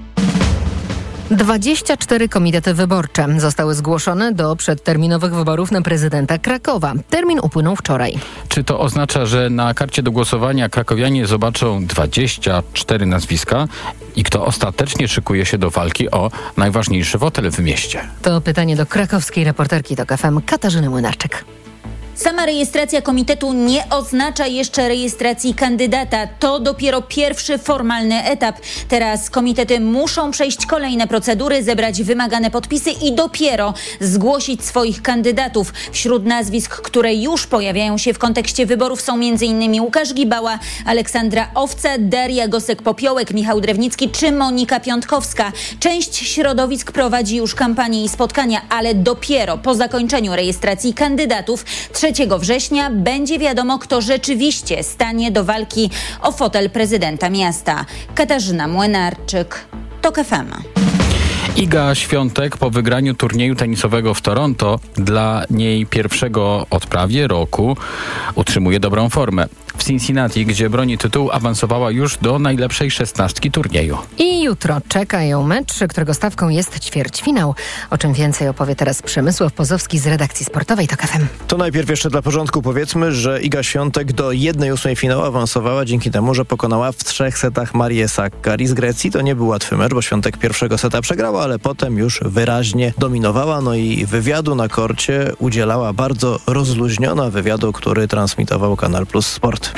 dwadzieścia cztery komitety wyborcze zostały zgłoszone do przedterminowych wyborów na prezydenta Krakowa. Termin upłynął wczoraj. Czy to oznacza, że na karcie do głosowania krakowianie zobaczą dwadzieścia cztery nazwiska i kto ostatecznie szykuje się do walki o najważniejszy fotel w mieście? To pytanie do krakowskiej reporterki TOG F M Katarzyny Młynarczyk. Sama rejestracja komitetu nie oznacza jeszcze rejestracji kandydata. To dopiero pierwszy formalny etap. Teraz komitety muszą przejść kolejne procedury, zebrać wymagane podpisy i dopiero zgłosić swoich kandydatów. Wśród nazwisk, które już pojawiają się w kontekście wyborów są m.in. Łukasz Gibała, Aleksandra Owca, Daria Gosek-Popiołek, Michał Drewnicki czy Monika Piątkowska. Część środowisk prowadzi już kampanię i spotkania, ale dopiero po zakończeniu rejestracji kandydatów trzeciego września będzie wiadomo, kto rzeczywiście stanie do walki o fotel prezydenta miasta. Katarzyna Młynarczyk, TOK F M. Iga Świątek po wygraniu turnieju tenisowego w Toronto, dla niej pierwszego od prawie roku, utrzymuje dobrą formę. W Cincinnati, gdzie broni tytułu, awansowała już do najlepszej szesnastki turnieju. I jutro czeka ją mecz, którego stawką jest ćwierćfinał. O czym więcej opowie teraz Przemysław Pozowski z redakcji sportowej TOK F M. To najpierw jeszcze dla porządku powiedzmy, że Iga Świątek do jednej ósmej finału awansowała dzięki temu, że pokonała w trzech setach Marię Sakkari z Grecji. To nie był łatwy mecz, bo Świątek pierwszego seta przegrała, ale potem już wyraźnie dominowała. No i wywiadu na korcie udzielała bardzo rozluźniona, wywiadu, który transmitował Kanal Plus Sport.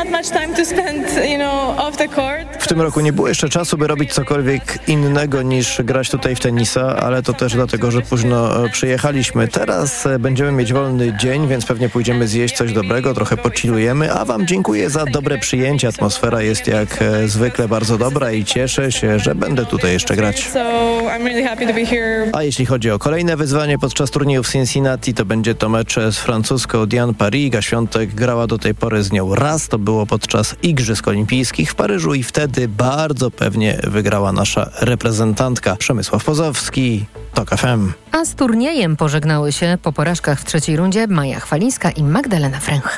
W tym roku nie było jeszcze czasu, by robić cokolwiek innego niż grać tutaj w tenisa, ale to też dlatego, że późno przyjechaliśmy. Teraz będziemy mieć wolny dzień, więc pewnie pójdziemy zjeść coś dobrego, trochę pochillujemy, a wam dziękuję za dobre przyjęcie. Atmosfera jest jak zwykle bardzo dobra i cieszę się, że będę tutaj jeszcze grać. A jeśli chodzi o kolejne wyzwanie podczas turnieju w Cincinnati, to będzie to mecz z francuską Diane Paris. Iga Świątek grała do tej pory z nią raz, to było podczas Igrzysk Olimpijskich w Paryżu i wtedy bardzo pewnie wygrała nasza reprezentantka. Przemysław Pozowski, TOK F M. A z turniejem pożegnały się po porażkach w trzeciej rundzie Maja Chwalińska i Magdalena Fręch.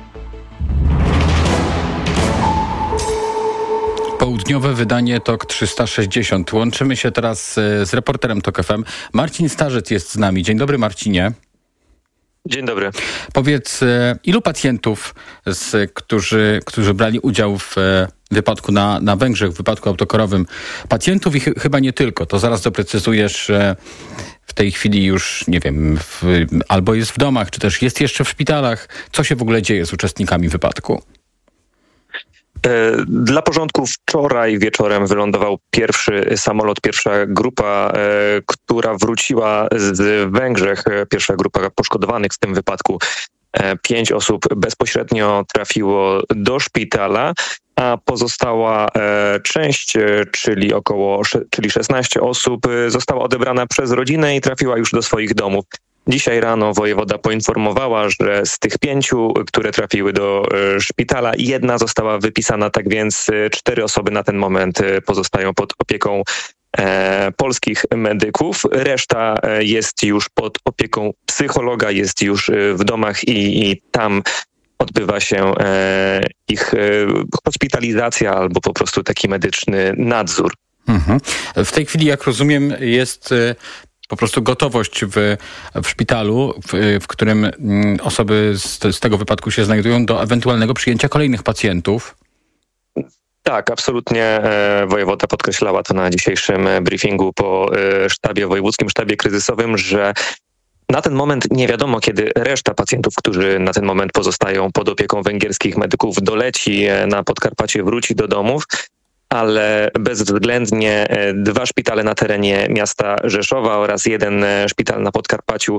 Południowe wydanie TOK trzysta sześćdziesiąt. Łączymy się teraz z reporterem TOK F M. Marcin Starzec jest z nami. Dzień dobry, Marcinie. Dzień dobry. Powiedz, ilu pacjentów, z, którzy, którzy brali udział w wypadku na, na Węgrzech, w wypadku autokarowym, pacjentów i ch- chyba nie tylko, to zaraz doprecyzujesz, w tej chwili już, nie wiem, w, albo jest w domach, czy też jest jeszcze w szpitalach. Co się w ogóle dzieje z uczestnikami wypadku? Dla porządku, wczoraj wieczorem wylądował pierwszy samolot, pierwsza grupa, która wróciła z Węgrzech, pierwsza grupa poszkodowanych w tym wypadku. Pięć osób bezpośrednio trafiło do szpitala, a pozostała część, czyli około czyli szesnaście osób, została odebrana przez rodzinę i trafiła już do swoich domów. Dzisiaj rano wojewoda poinformowała, że z tych pięciu, które trafiły do szpitala, jedna została wypisana, tak więc cztery osoby na ten moment pozostają pod opieką e, polskich medyków. Reszta jest już pod opieką psychologa, jest już w domach i, i tam odbywa się e, ich e, hospitalizacja albo po prostu taki medyczny nadzór. Mhm. W tej chwili, jak rozumiem, jest po prostu gotowość w, w szpitalu, w, w którym osoby z, z tego wypadku się znajdują, do ewentualnego przyjęcia kolejnych pacjentów. Tak, absolutnie. E, wojewoda podkreślała to na dzisiejszym briefingu po e, sztabie wojewódzkim, sztabie kryzysowym, że na ten moment nie wiadomo, kiedy reszta pacjentów, którzy na ten moment pozostają pod opieką węgierskich medyków, doleci na Podkarpacie, wróci do domów, ale bezwzględnie dwa szpitale na terenie miasta Rzeszowa oraz jeden szpital na Podkarpaciu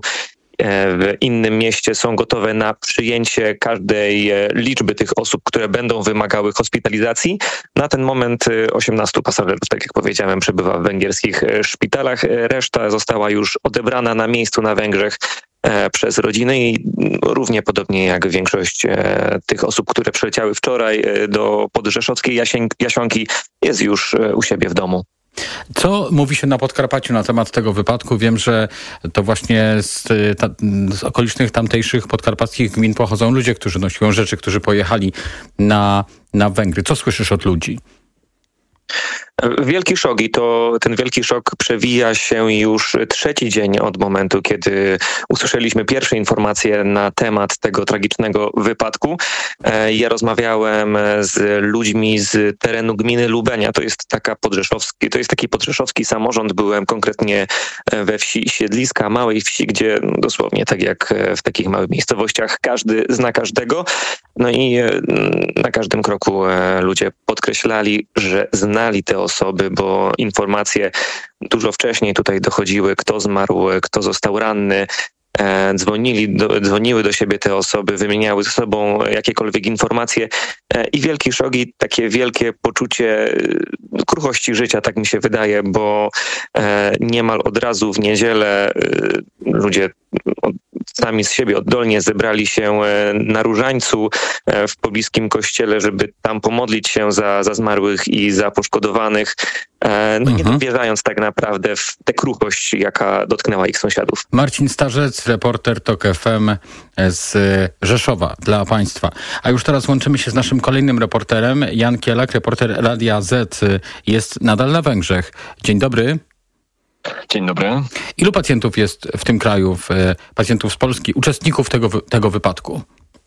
w innym mieście są gotowe na przyjęcie każdej liczby tych osób, które będą wymagały hospitalizacji. Na ten moment osiemnastu pasażerów, tak jak powiedziałem, przebywa w węgierskich szpitalach. Reszta została już odebrana na miejscu na Węgrzech przez rodziny i równie podobnie jak większość tych osób, które przyleciały wczoraj do podrzeszowskiej Jasionki, jest już u siebie w domu. Co mówi się na Podkarpaciu na temat tego wypadku? Wiem, że to właśnie z, ta, z okolicznych tamtejszych podkarpackich gmin pochodzą ludzie, którzy nosią rzeczy, którzy pojechali na, na Węgry. Co słyszysz od ludzi? Wielki szok i to ten wielki szok przewija się już trzeci dzień od momentu, kiedy usłyszeliśmy pierwsze informacje na temat tego tragicznego wypadku. Ja rozmawiałem z ludźmi z terenu gminy Lubenia. To jest taka podrzeszowski, to jest taki podrzeszowski samorząd. Byłem konkretnie we wsi Siedliska, małej wsi, gdzie dosłownie tak jak w takich małych miejscowościach każdy zna każdego. No i na każdym kroku ludzie podkreślali, że znali te osoby, bo informacje dużo wcześniej tutaj dochodziły, kto zmarł, kto został ranny. Dzwonili do, dzwoniły do siebie te osoby, wymieniały ze sobą jakiekolwiek informacje i wielki szok i takie wielkie poczucie kruchości życia, tak mi się wydaje, bo niemal od razu w niedzielę ludzie sami z siebie oddolnie zebrali się na Różańcu w pobliskim kościele, żeby tam pomodlić się za, za zmarłych i za poszkodowanych, no nie dowierzając tak naprawdę w tę kruchość, jaka dotknęła ich sąsiadów. Marcin Starzec, reporter TOK F M z Rzeszowa dla Państwa. A już teraz łączymy się z naszym kolejnym reporterem. Jan Kielak, reporter Radia Z, jest nadal na Węgrzech. Dzień dobry. Dzień dobry. Ilu pacjentów jest w tym kraju, pacjentów z Polski, uczestników tego, tego wypadku?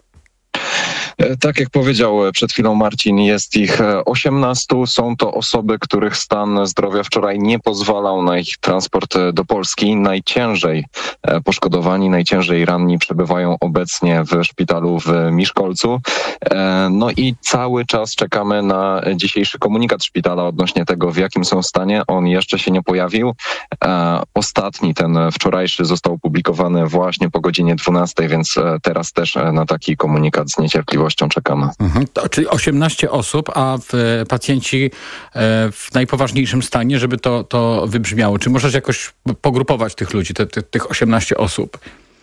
Tak jak powiedział przed chwilą Marcin, jest ich osiemnastu. Są to osoby, których stan zdrowia wczoraj nie pozwalał na ich transport do Polski. Najciężej poszkodowani, najciężej ranni przebywają obecnie w szpitalu w Miszkolcu. No i cały czas czekamy na dzisiejszy komunikat szpitala odnośnie tego, w jakim są stanie. On jeszcze się nie pojawił. Ostatni, ten wczorajszy, został opublikowany właśnie po godzinie dwunastej, więc teraz też na taki komunikat z niecierpliwością czekamy. Mhm. To, czyli osiemnaście osób, a w, pacjenci w najpoważniejszym stanie, żeby to, to wybrzmiało. Czy możesz jakoś pogrupować tych ludzi, te, te, tych osiemnaście osób?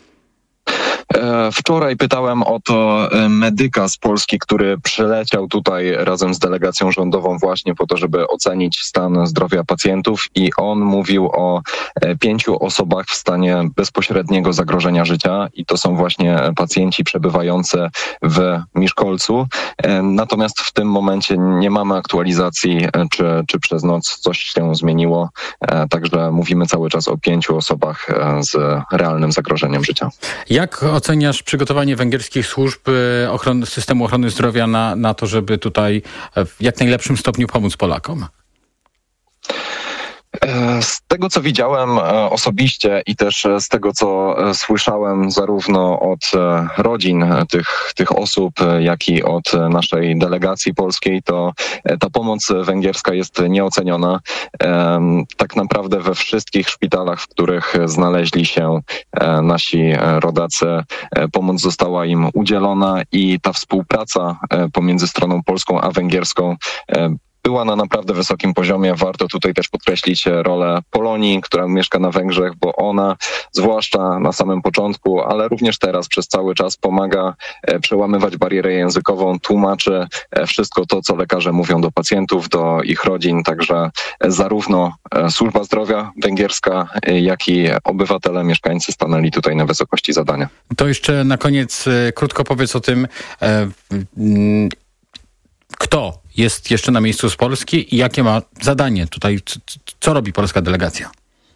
Wczoraj pytałem o to medyka z Polski, który przyleciał tutaj razem z delegacją rządową właśnie po to, żeby ocenić stan zdrowia pacjentów, i on mówił o pięciu osobach w stanie bezpośredniego zagrożenia życia i to są właśnie pacjenci przebywający w Miszkolcu. Natomiast w tym momencie nie mamy aktualizacji, czy, czy przez noc coś się zmieniło, także mówimy cały czas o pięciu osobach z realnym zagrożeniem życia. Jak oceniasz przygotowanie węgierskich służb ochrony, systemu ochrony zdrowia na, na to, żeby tutaj w jak najlepszym stopniu pomóc Polakom? Z tego, co widziałem osobiście i też z tego, co słyszałem zarówno od rodzin tych, tych osób, jak i od naszej delegacji polskiej, to ta pomoc węgierska jest nieoceniona. Tak naprawdę we wszystkich szpitalach, w których znaleźli się nasi rodacy, pomoc została im udzielona i ta współpraca pomiędzy stroną polską a węgierską była na naprawdę wysokim poziomie. Warto tutaj też podkreślić rolę Polonii, która mieszka na Węgrzech, bo ona zwłaszcza na samym początku, ale również teraz przez cały czas pomaga przełamywać barierę językową, tłumaczy wszystko to, co lekarze mówią do pacjentów, do ich rodzin. Także zarówno służba zdrowia węgierska, jak i obywatele, mieszkańcy stanęli tutaj na wysokości zadania. To jeszcze na koniec krótko powiedz o tym, kto jest jeszcze na miejscu z Polski i jakie ma zadanie tutaj, co, co robi polska delegacja?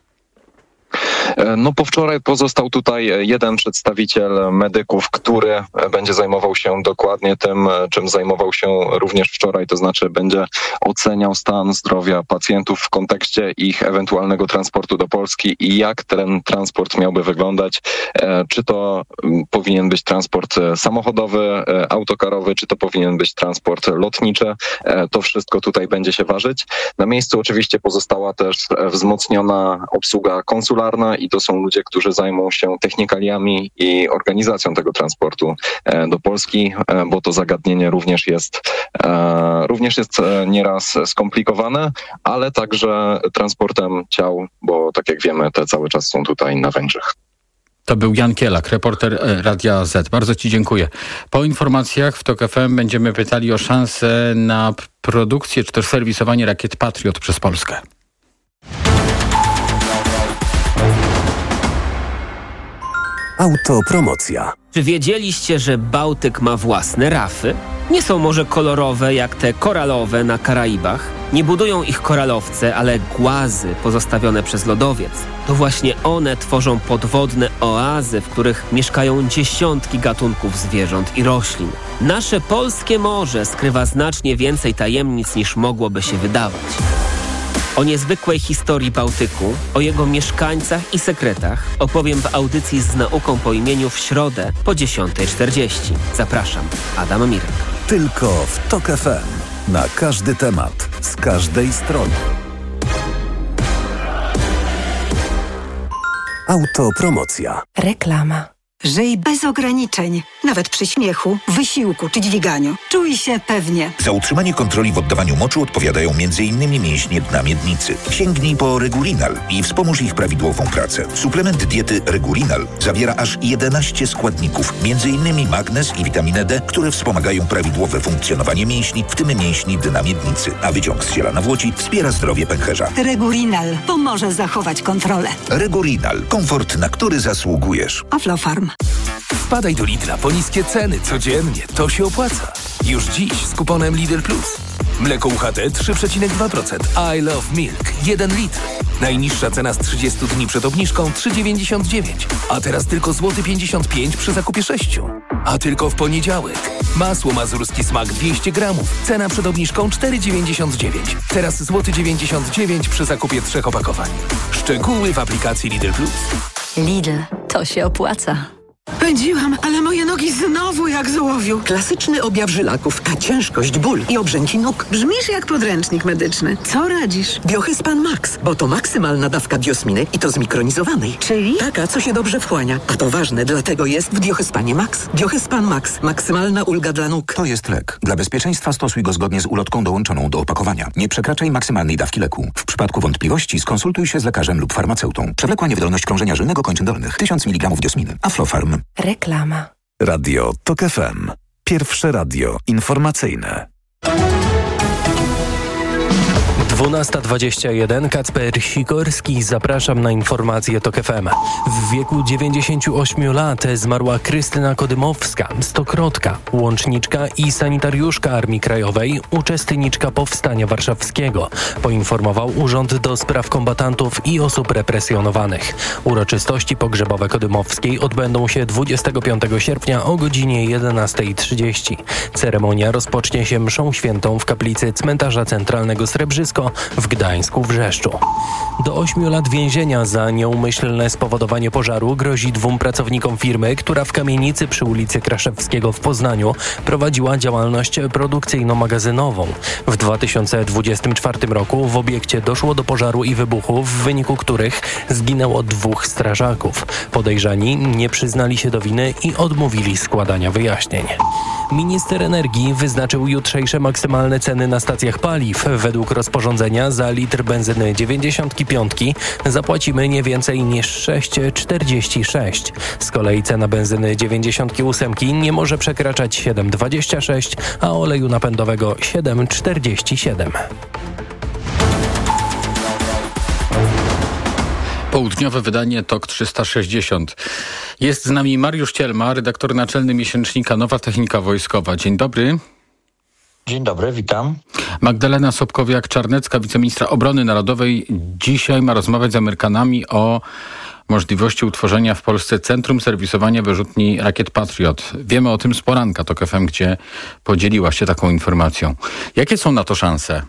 No po wczoraj pozostał tutaj jeden przedstawiciel medyków, który będzie zajmował się dokładnie tym, czym zajmował się również wczoraj, to znaczy będzie oceniał stan zdrowia pacjentów w kontekście ich ewentualnego transportu do Polski i jak ten transport miałby wyglądać. Czy to powinien być transport samochodowy, autokarowy, czy to powinien być transport lotniczy. To wszystko tutaj będzie się ważyć. Na miejscu oczywiście pozostała też wzmocniona obsługa konsularna i to są ludzie, którzy zajmą się technikaliami i organizacją tego transportu do Polski, bo to zagadnienie również jest, również jest nieraz skomplikowane, ale także transportem ciał, bo tak jak wiemy, te cały czas są tutaj na Węgrzech. To był Jan Kielak, reporter Radia Z. Bardzo Ci dziękuję. Po informacjach w TOK F M będziemy pytali o szansę na produkcję czy też serwisowanie rakiet Patriot przez Polskę. Autopromocja. Czy wiedzieliście, że Bałtyk ma własne rafy? Nie są może kolorowe jak te koralowe na Karaibach. Nie budują ich koralowce, ale głazy pozostawione przez lodowiec. To właśnie one tworzą podwodne oazy, w których mieszkają dziesiątki gatunków zwierząt i roślin. Nasze polskie morze skrywa znacznie więcej tajemnic niż mogłoby się wydawać. O niezwykłej historii Bałtyku, o jego mieszkańcach i sekretach opowiem w audycji z nauką po imieniu w środę po dziesiątej czterdzieści. Zapraszam, Adam Mirek. Tylko w TOK F M. Na każdy temat, z każdej strony. Autopromocja. Reklama. Żyj bez ograniczeń, nawet przy śmiechu, wysiłku czy dźwiganiu. Czuj się pewnie. Za utrzymanie kontroli w oddawaniu moczu odpowiadają m in mięśnie dna miednicy. Sięgnij po Regurinal i wspomóż ich prawidłową pracę. Suplement diety Regurinal zawiera aż jedenaście składników, między innymi magnez i witaminę D, które wspomagają prawidłowe funkcjonowanie mięśni, w tym mięśni dna miednicy. A wyciąg z ziela nawłoci wspiera zdrowie pęcherza. Regurinal pomoże zachować kontrolę. Regurinal. Komfort, na który zasługujesz. Aflofarm. Wpadaj do Lidla po niskie ceny codziennie. To się opłaca. Już dziś z kuponem Lidl Plus. Mleko U H T trzy przecinek dwa procent. I Love Milk jeden litr. Najniższa cena z trzydziestu dni przed obniżką trzy dziewięćdziesiąt dziewięć. A teraz tylko złoty pięćdziesiąt pięć przy zakupie sześciu. A tylko w poniedziałek. Masło mazurski smak dwieście gramów. Cena przed obniżką cztery dziewięćdziesiąt dziewięć. Teraz złoty dziewięćdziesiąt dziewięć przy zakupie trzech opakowań. Szczegóły w aplikacji Lidl Plus. Lidl, to się opłaca. Pędziłam, ale moje nogi znowu jak z ołowiu. Klasyczny objaw żylaków, a ciężkość, ból i obrzęki nóg. Brzmisz jak podręcznik medyczny. Co radzisz? Biohyspan Max, bo to maksymalna dawka biosminy i to zmikronizowanej. Czyli? Taka, co się dobrze wchłania. A to ważne, dlatego jest w Biohyspanie Max. Biohyspan Max. Maksymalna ulga dla nóg. To jest lek. Dla bezpieczeństwa stosuj go zgodnie z ulotką dołączoną do opakowania. Nie przekraczaj maksymalnej dawki leku. W przypadku wątpliwości skonsultuj się z lekarzem lub farmaceutą. Przewlekła niewydolność krążenia żylnego kończyn dolnych. tysiąc miligramów diosminy. Aflofarm. Reklama. Radio TOK F M. Pierwsze radio informacyjne. dwunasta dwadzieścia jeden. Kacper Sikorski. Zapraszam na informacje TOK F M. W wieku dziewięćdziesięciu ośmiu lat zmarła Krystyna Kodymowska, stokrotka, łączniczka i sanitariuszka Armii Krajowej, uczestniczka Powstania Warszawskiego, poinformował Urząd do Spraw Kombatantów i Osób Represjonowanych. Uroczystości pogrzebowe Kodymowskiej odbędą się dwudziestego piątego sierpnia o godzinie jedenastej trzydzieści. Ceremonia rozpocznie się mszą świętą w kaplicy Cmentarza Centralnego Srebrzysko w Gdańsku Wrzeszczu. Do ośmiu lat więzienia za nieumyślne spowodowanie pożaru grozi dwóm pracownikom firmy, która w kamienicy przy ulicy Kraszewskiego w Poznaniu prowadziła działalność produkcyjno-magazynową. W dwa tysiące dwudziestym czwartym roku w obiekcie doszło do pożaru i wybuchu, w wyniku których zginęło dwóch strażaków. Podejrzani nie przyznali się do winy i odmówili składania wyjaśnień. Minister energii wyznaczył jutrzejsze maksymalne ceny na stacjach paliw. Według rozporządzenia za litr benzyny dziewięćdziesiątki piątki zapłacimy nie więcej niż sześć przecinek czterdzieści sześć. Z kolei cena benzyny dziewięćdziesiątki ósemki nie może przekraczać siedem przecinek dwadzieścia sześć, a oleju napędowego siedem przecinek czterdzieści siedem. Południowe wydanie TOK trzysta sześćdziesiąt. Jest z nami Mariusz Cielma, redaktor naczelny miesięcznika Nowa Technika Wojskowa. Dzień dobry. Dzień dobry, witam. Magdalena Sobkowiak-Czarnecka, wiceministra obrony narodowej, dzisiaj ma rozmawiać z Amerykanami o możliwości utworzenia w Polsce Centrum Serwisowania Wyrzutni Rakiet Patriot. Wiemy o tym z poranka TOK F M, gdzie podzieliła się taką informacją. Jakie są na to szanse?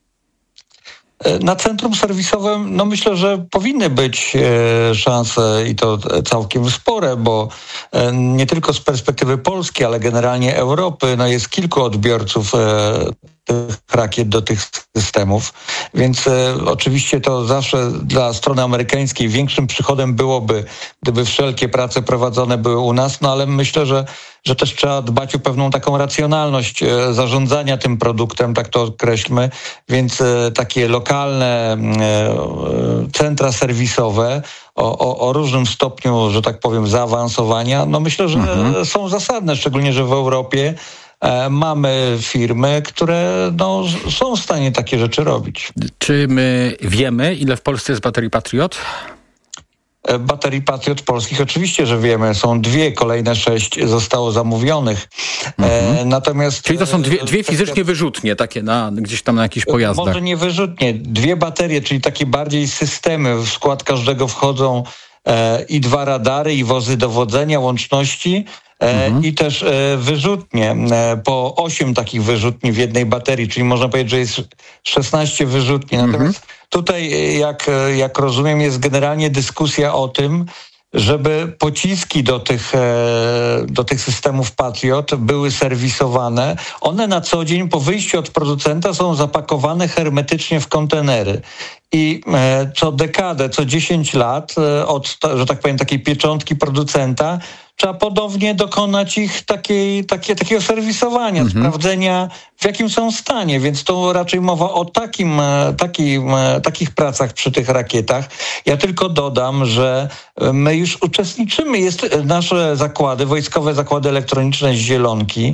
Na centrum serwisowym, no myślę, że powinny być e, szanse i to całkiem spore, bo e, nie tylko z perspektywy Polski, ale generalnie Europy, no jest kilku odbiorców e, tych rakiet do tych systemów, więc e, oczywiście to zawsze dla strony amerykańskiej większym przychodem byłoby, gdyby wszelkie prace prowadzone były u nas, no ale myślę, że że też trzeba dbać o pewną taką racjonalność e, zarządzania tym produktem, tak to określmy, więc e, takie lokalne e, centra serwisowe o, o, o różnym stopniu, że tak powiem, zaawansowania, no myślę, że mhm. są zasadne, szczególnie, że w Europie e, mamy firmy, które no, są w stanie takie rzeczy robić. Czy my wiemy, ile w Polsce jest baterii Patriot? baterii Patriot polskich oczywiście, że wiemy. Są dwie, kolejne sześć zostało zamówionych. Mhm. E, natomiast... Czyli to są dwie, dwie fizycznie wyrzutnie, takie na, gdzieś tam na jakichś pojazdach. Może nie wyrzutnie. Dwie baterie, czyli takie bardziej systemy. W skład każdego wchodzą e, i dwa radary, i wozy dowodzenia, łączności, e, mhm. i też e, wyrzutnie. E, po osiem takich wyrzutni w jednej baterii, czyli można powiedzieć, że jest szesnaście wyrzutni. Natomiast mhm. tutaj, jak, jak rozumiem, jest generalnie dyskusja o tym, żeby pociski do tych, do tych systemów Patriot były serwisowane. One na co dzień po wyjściu od producenta są zapakowane hermetycznie w kontenery. I co dekadę, co dziesięć lat od, że tak powiem, takiej pieczątki producenta trzeba ponownie dokonać ich takiej, takie, takiego serwisowania, mhm. sprawdzenia, w jakim są stanie. Więc to raczej mowa o takim, takim, takich pracach przy tych rakietach. Ja tylko dodam, że my już uczestniczymy. Jest nasze zakłady, wojskowe zakłady elektroniczne z Zielonki,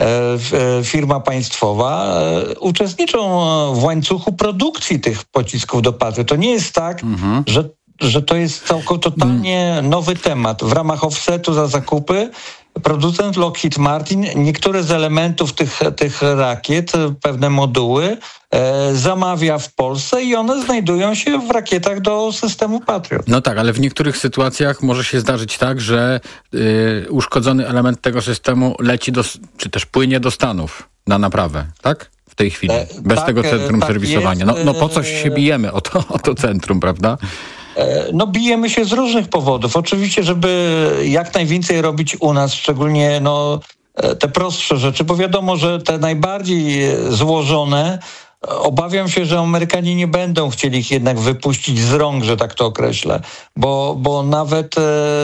firma państwowa, uczestniczą w łańcuchu produkcji tych pocisków do Patriot. To nie jest tak, mhm. że że to jest całkowicie totalnie nowy temat. W ramach offsetu za zakupy producent Lockheed Martin niektóre z elementów tych, tych rakiet, pewne moduły, e, zamawia w Polsce i one znajdują się w rakietach do systemu Patriot. No tak, ale w niektórych sytuacjach może się zdarzyć tak, że y, uszkodzony element tego systemu leci do, czy też płynie do Stanów na naprawę, tak? W tej chwili, bez tak, tego centrum tak serwisowania. No, no po coś się bijemy o to, o to centrum, prawda? No bijemy się z różnych powodów. Oczywiście, żeby jak najwięcej robić u nas, szczególnie no, te prostsze rzeczy, bo wiadomo, że te najbardziej złożone, obawiam się, że Amerykanie nie będą chcieli ich jednak wypuścić z rąk, że tak to określę, bo, bo nawet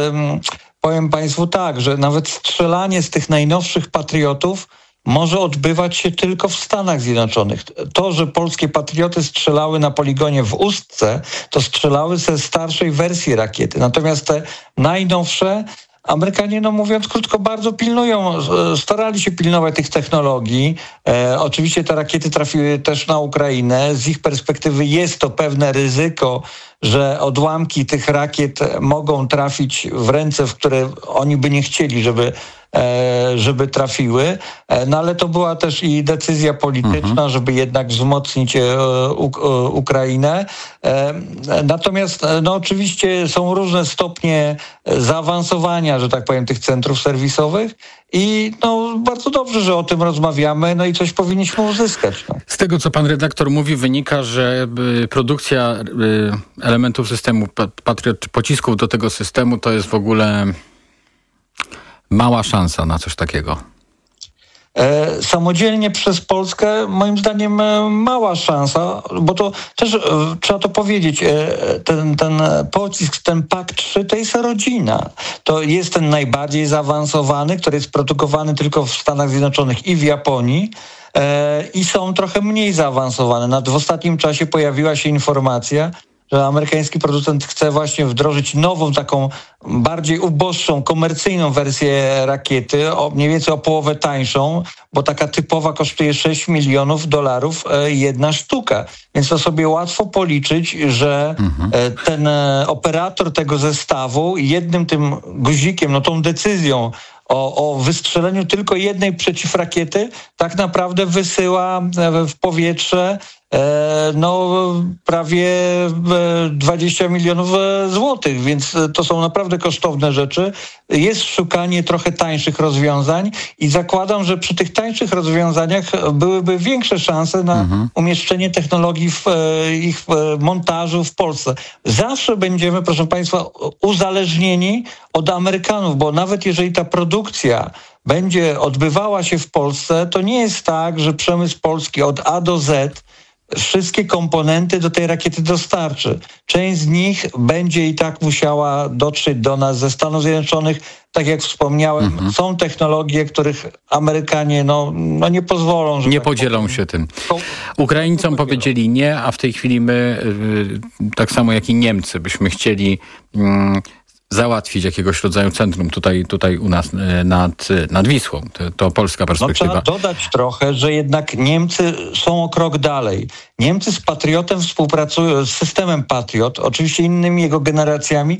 powiem Państwu tak, że nawet strzelanie z tych najnowszych patriotów może odbywać się tylko w Stanach Zjednoczonych. To, że polskie patrioty strzelały na poligonie w Ustce, to strzelały ze starszej wersji rakiety. Natomiast te najnowsze Amerykanie, no mówiąc krótko, bardzo pilnują, starali się pilnować tych technologii. E, oczywiście te rakiety trafiły też na Ukrainę. Z ich perspektywy jest to pewne ryzyko, że odłamki tych rakiet mogą trafić w ręce, w które oni by nie chcieli, żeby żeby trafiły, no ale to była też i decyzja polityczna, mhm. żeby jednak wzmocnić Ukrainę. Natomiast no oczywiście są różne stopnie zaawansowania, że tak powiem, tych centrów serwisowych i no bardzo dobrze, że o tym rozmawiamy, no i coś powinniśmy uzyskać. No. Z tego, co pan redaktor mówi, wynika, że produkcja elementów systemu Patriot, czy pocisków do tego systemu, to jest w ogóle mała szansa na coś takiego. E, samodzielnie przez Polskę, moim zdaniem, e, mała szansa, bo to też e, trzeba to powiedzieć, e, ten, ten pocisk, ten P A K trzy to jest rodzina. To jest ten najbardziej zaawansowany, który jest produkowany tylko w Stanach Zjednoczonych i w Japonii. E, I są trochę mniej zaawansowane. Nad, w ostatnim czasie pojawiła się informacja, że amerykański producent chce właśnie wdrożyć nową, taką bardziej uboższą, komercyjną wersję rakiety, o, mniej więcej o połowę tańszą, bo taka typowa kosztuje sześć milionów dolarów e, jedna sztuka. Więc to sobie łatwo policzyć, że mhm. e, ten e, operator tego zestawu jednym tym guzikiem, no tą decyzją o, o wystrzeleniu tylko jednej przeciwrakiety tak naprawdę wysyła w powietrze no prawie dwadzieścia milionów złotych, więc to są naprawdę kosztowne rzeczy. Jest szukanie trochę tańszych rozwiązań i zakładam, że przy tych tańszych rozwiązaniach byłyby większe szanse na mhm. umieszczenie technologii w ich montażu w Polsce. Zawsze będziemy, proszę Państwa, uzależnieni od Amerykanów, bo nawet jeżeli ta produkcja będzie odbywała się w Polsce, to nie jest tak, że przemysł polski od A do Z wszystkie komponenty do tej rakiety dostarczy. Część z nich będzie i tak musiała dotrzeć do nas ze Stanów Zjednoczonych. Tak jak wspomniałem, mhm. są technologie, których Amerykanie no, no nie pozwolą. Nie tak podzielą powiem. się tym. Ukraińcom powiedzieli nie, a w tej chwili my, tak samo jak i Niemcy, byśmy chcieli mm, załatwić jakiegoś rodzaju centrum tutaj, tutaj u nas nad, nad Wisłą. To, to polska perspektywa. No, trzeba dodać trochę, że jednak Niemcy są o krok dalej. Niemcy z Patriotem współpracują, z systemem Patriot, oczywiście innymi jego generacjami,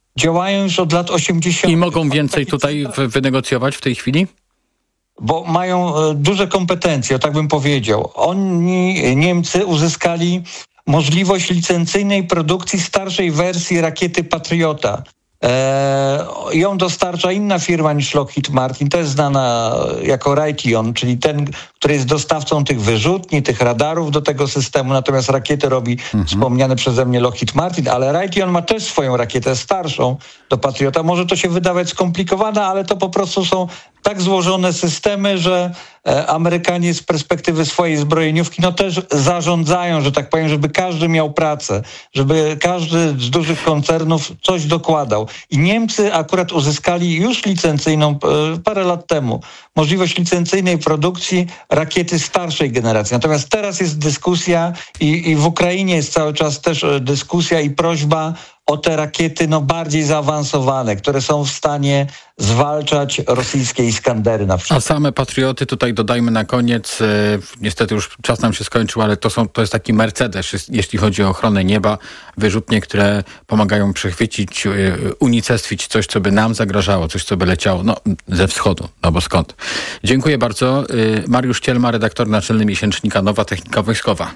działają już od lat osiemdziesiątych. I mogą więcej tutaj wynegocjować w tej chwili? Bo mają duże kompetencje, tak bym powiedział. Oni, Niemcy, uzyskali możliwość licencyjnej produkcji starszej wersji rakiety Patriota. E, ją dostarcza inna firma niż Lockheed Martin. To jest znana jako Raytheon, czyli ten, który jest dostawcą tych wyrzutni, tych radarów do tego systemu. Natomiast rakiety robi mhm. wspomniany przeze mnie Lockheed Martin, ale Raytheon ma też swoją rakietę starszą do Patriota. Może to się wydawać skomplikowane, ale to po prostu są tak złożone systemy, że Amerykanie z perspektywy swojej zbrojeniówki no też zarządzają, że tak powiem, żeby każdy miał pracę, żeby każdy z dużych koncernów coś dokładał. I Niemcy akurat uzyskali już licencyjną parę lat temu możliwość licencyjnej produkcji rakiety starszej generacji. Natomiast teraz jest dyskusja i, i w Ukrainie jest cały czas też dyskusja i prośba o te rakiety no, bardziej zaawansowane, które są w stanie zwalczać rosyjskie Iskandery na przykład. A same Patrioty, tutaj dodajmy na koniec, e, niestety już czas nam się skończył, ale to, są, to jest taki Mercedes, jeśli chodzi o ochronę nieba, wyrzutnie, które pomagają przechwycić, e, unicestwić coś, co by nam zagrażało, coś, co by leciało no, ze wschodu, no bo skąd. Dziękuję bardzo. E, Mariusz Cielma, redaktor naczelny miesięcznika Nowa Technika Wojskowa.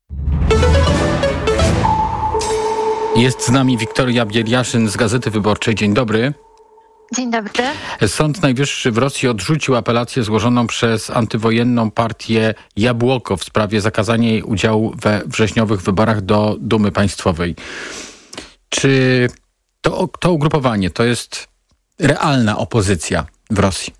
Jest z nami Wiktoria Bieliaszyn z Gazety Wyborczej. Dzień dobry. Dzień dobry. Sąd Najwyższy w Rosji odrzucił apelację złożoną przez antywojenną partię Jabłoko w sprawie zakazania jej udziału we wrześniowych wyborach do Dumy Państwowej. Czy to, to ugrupowanie to jest realna opozycja w Rosji?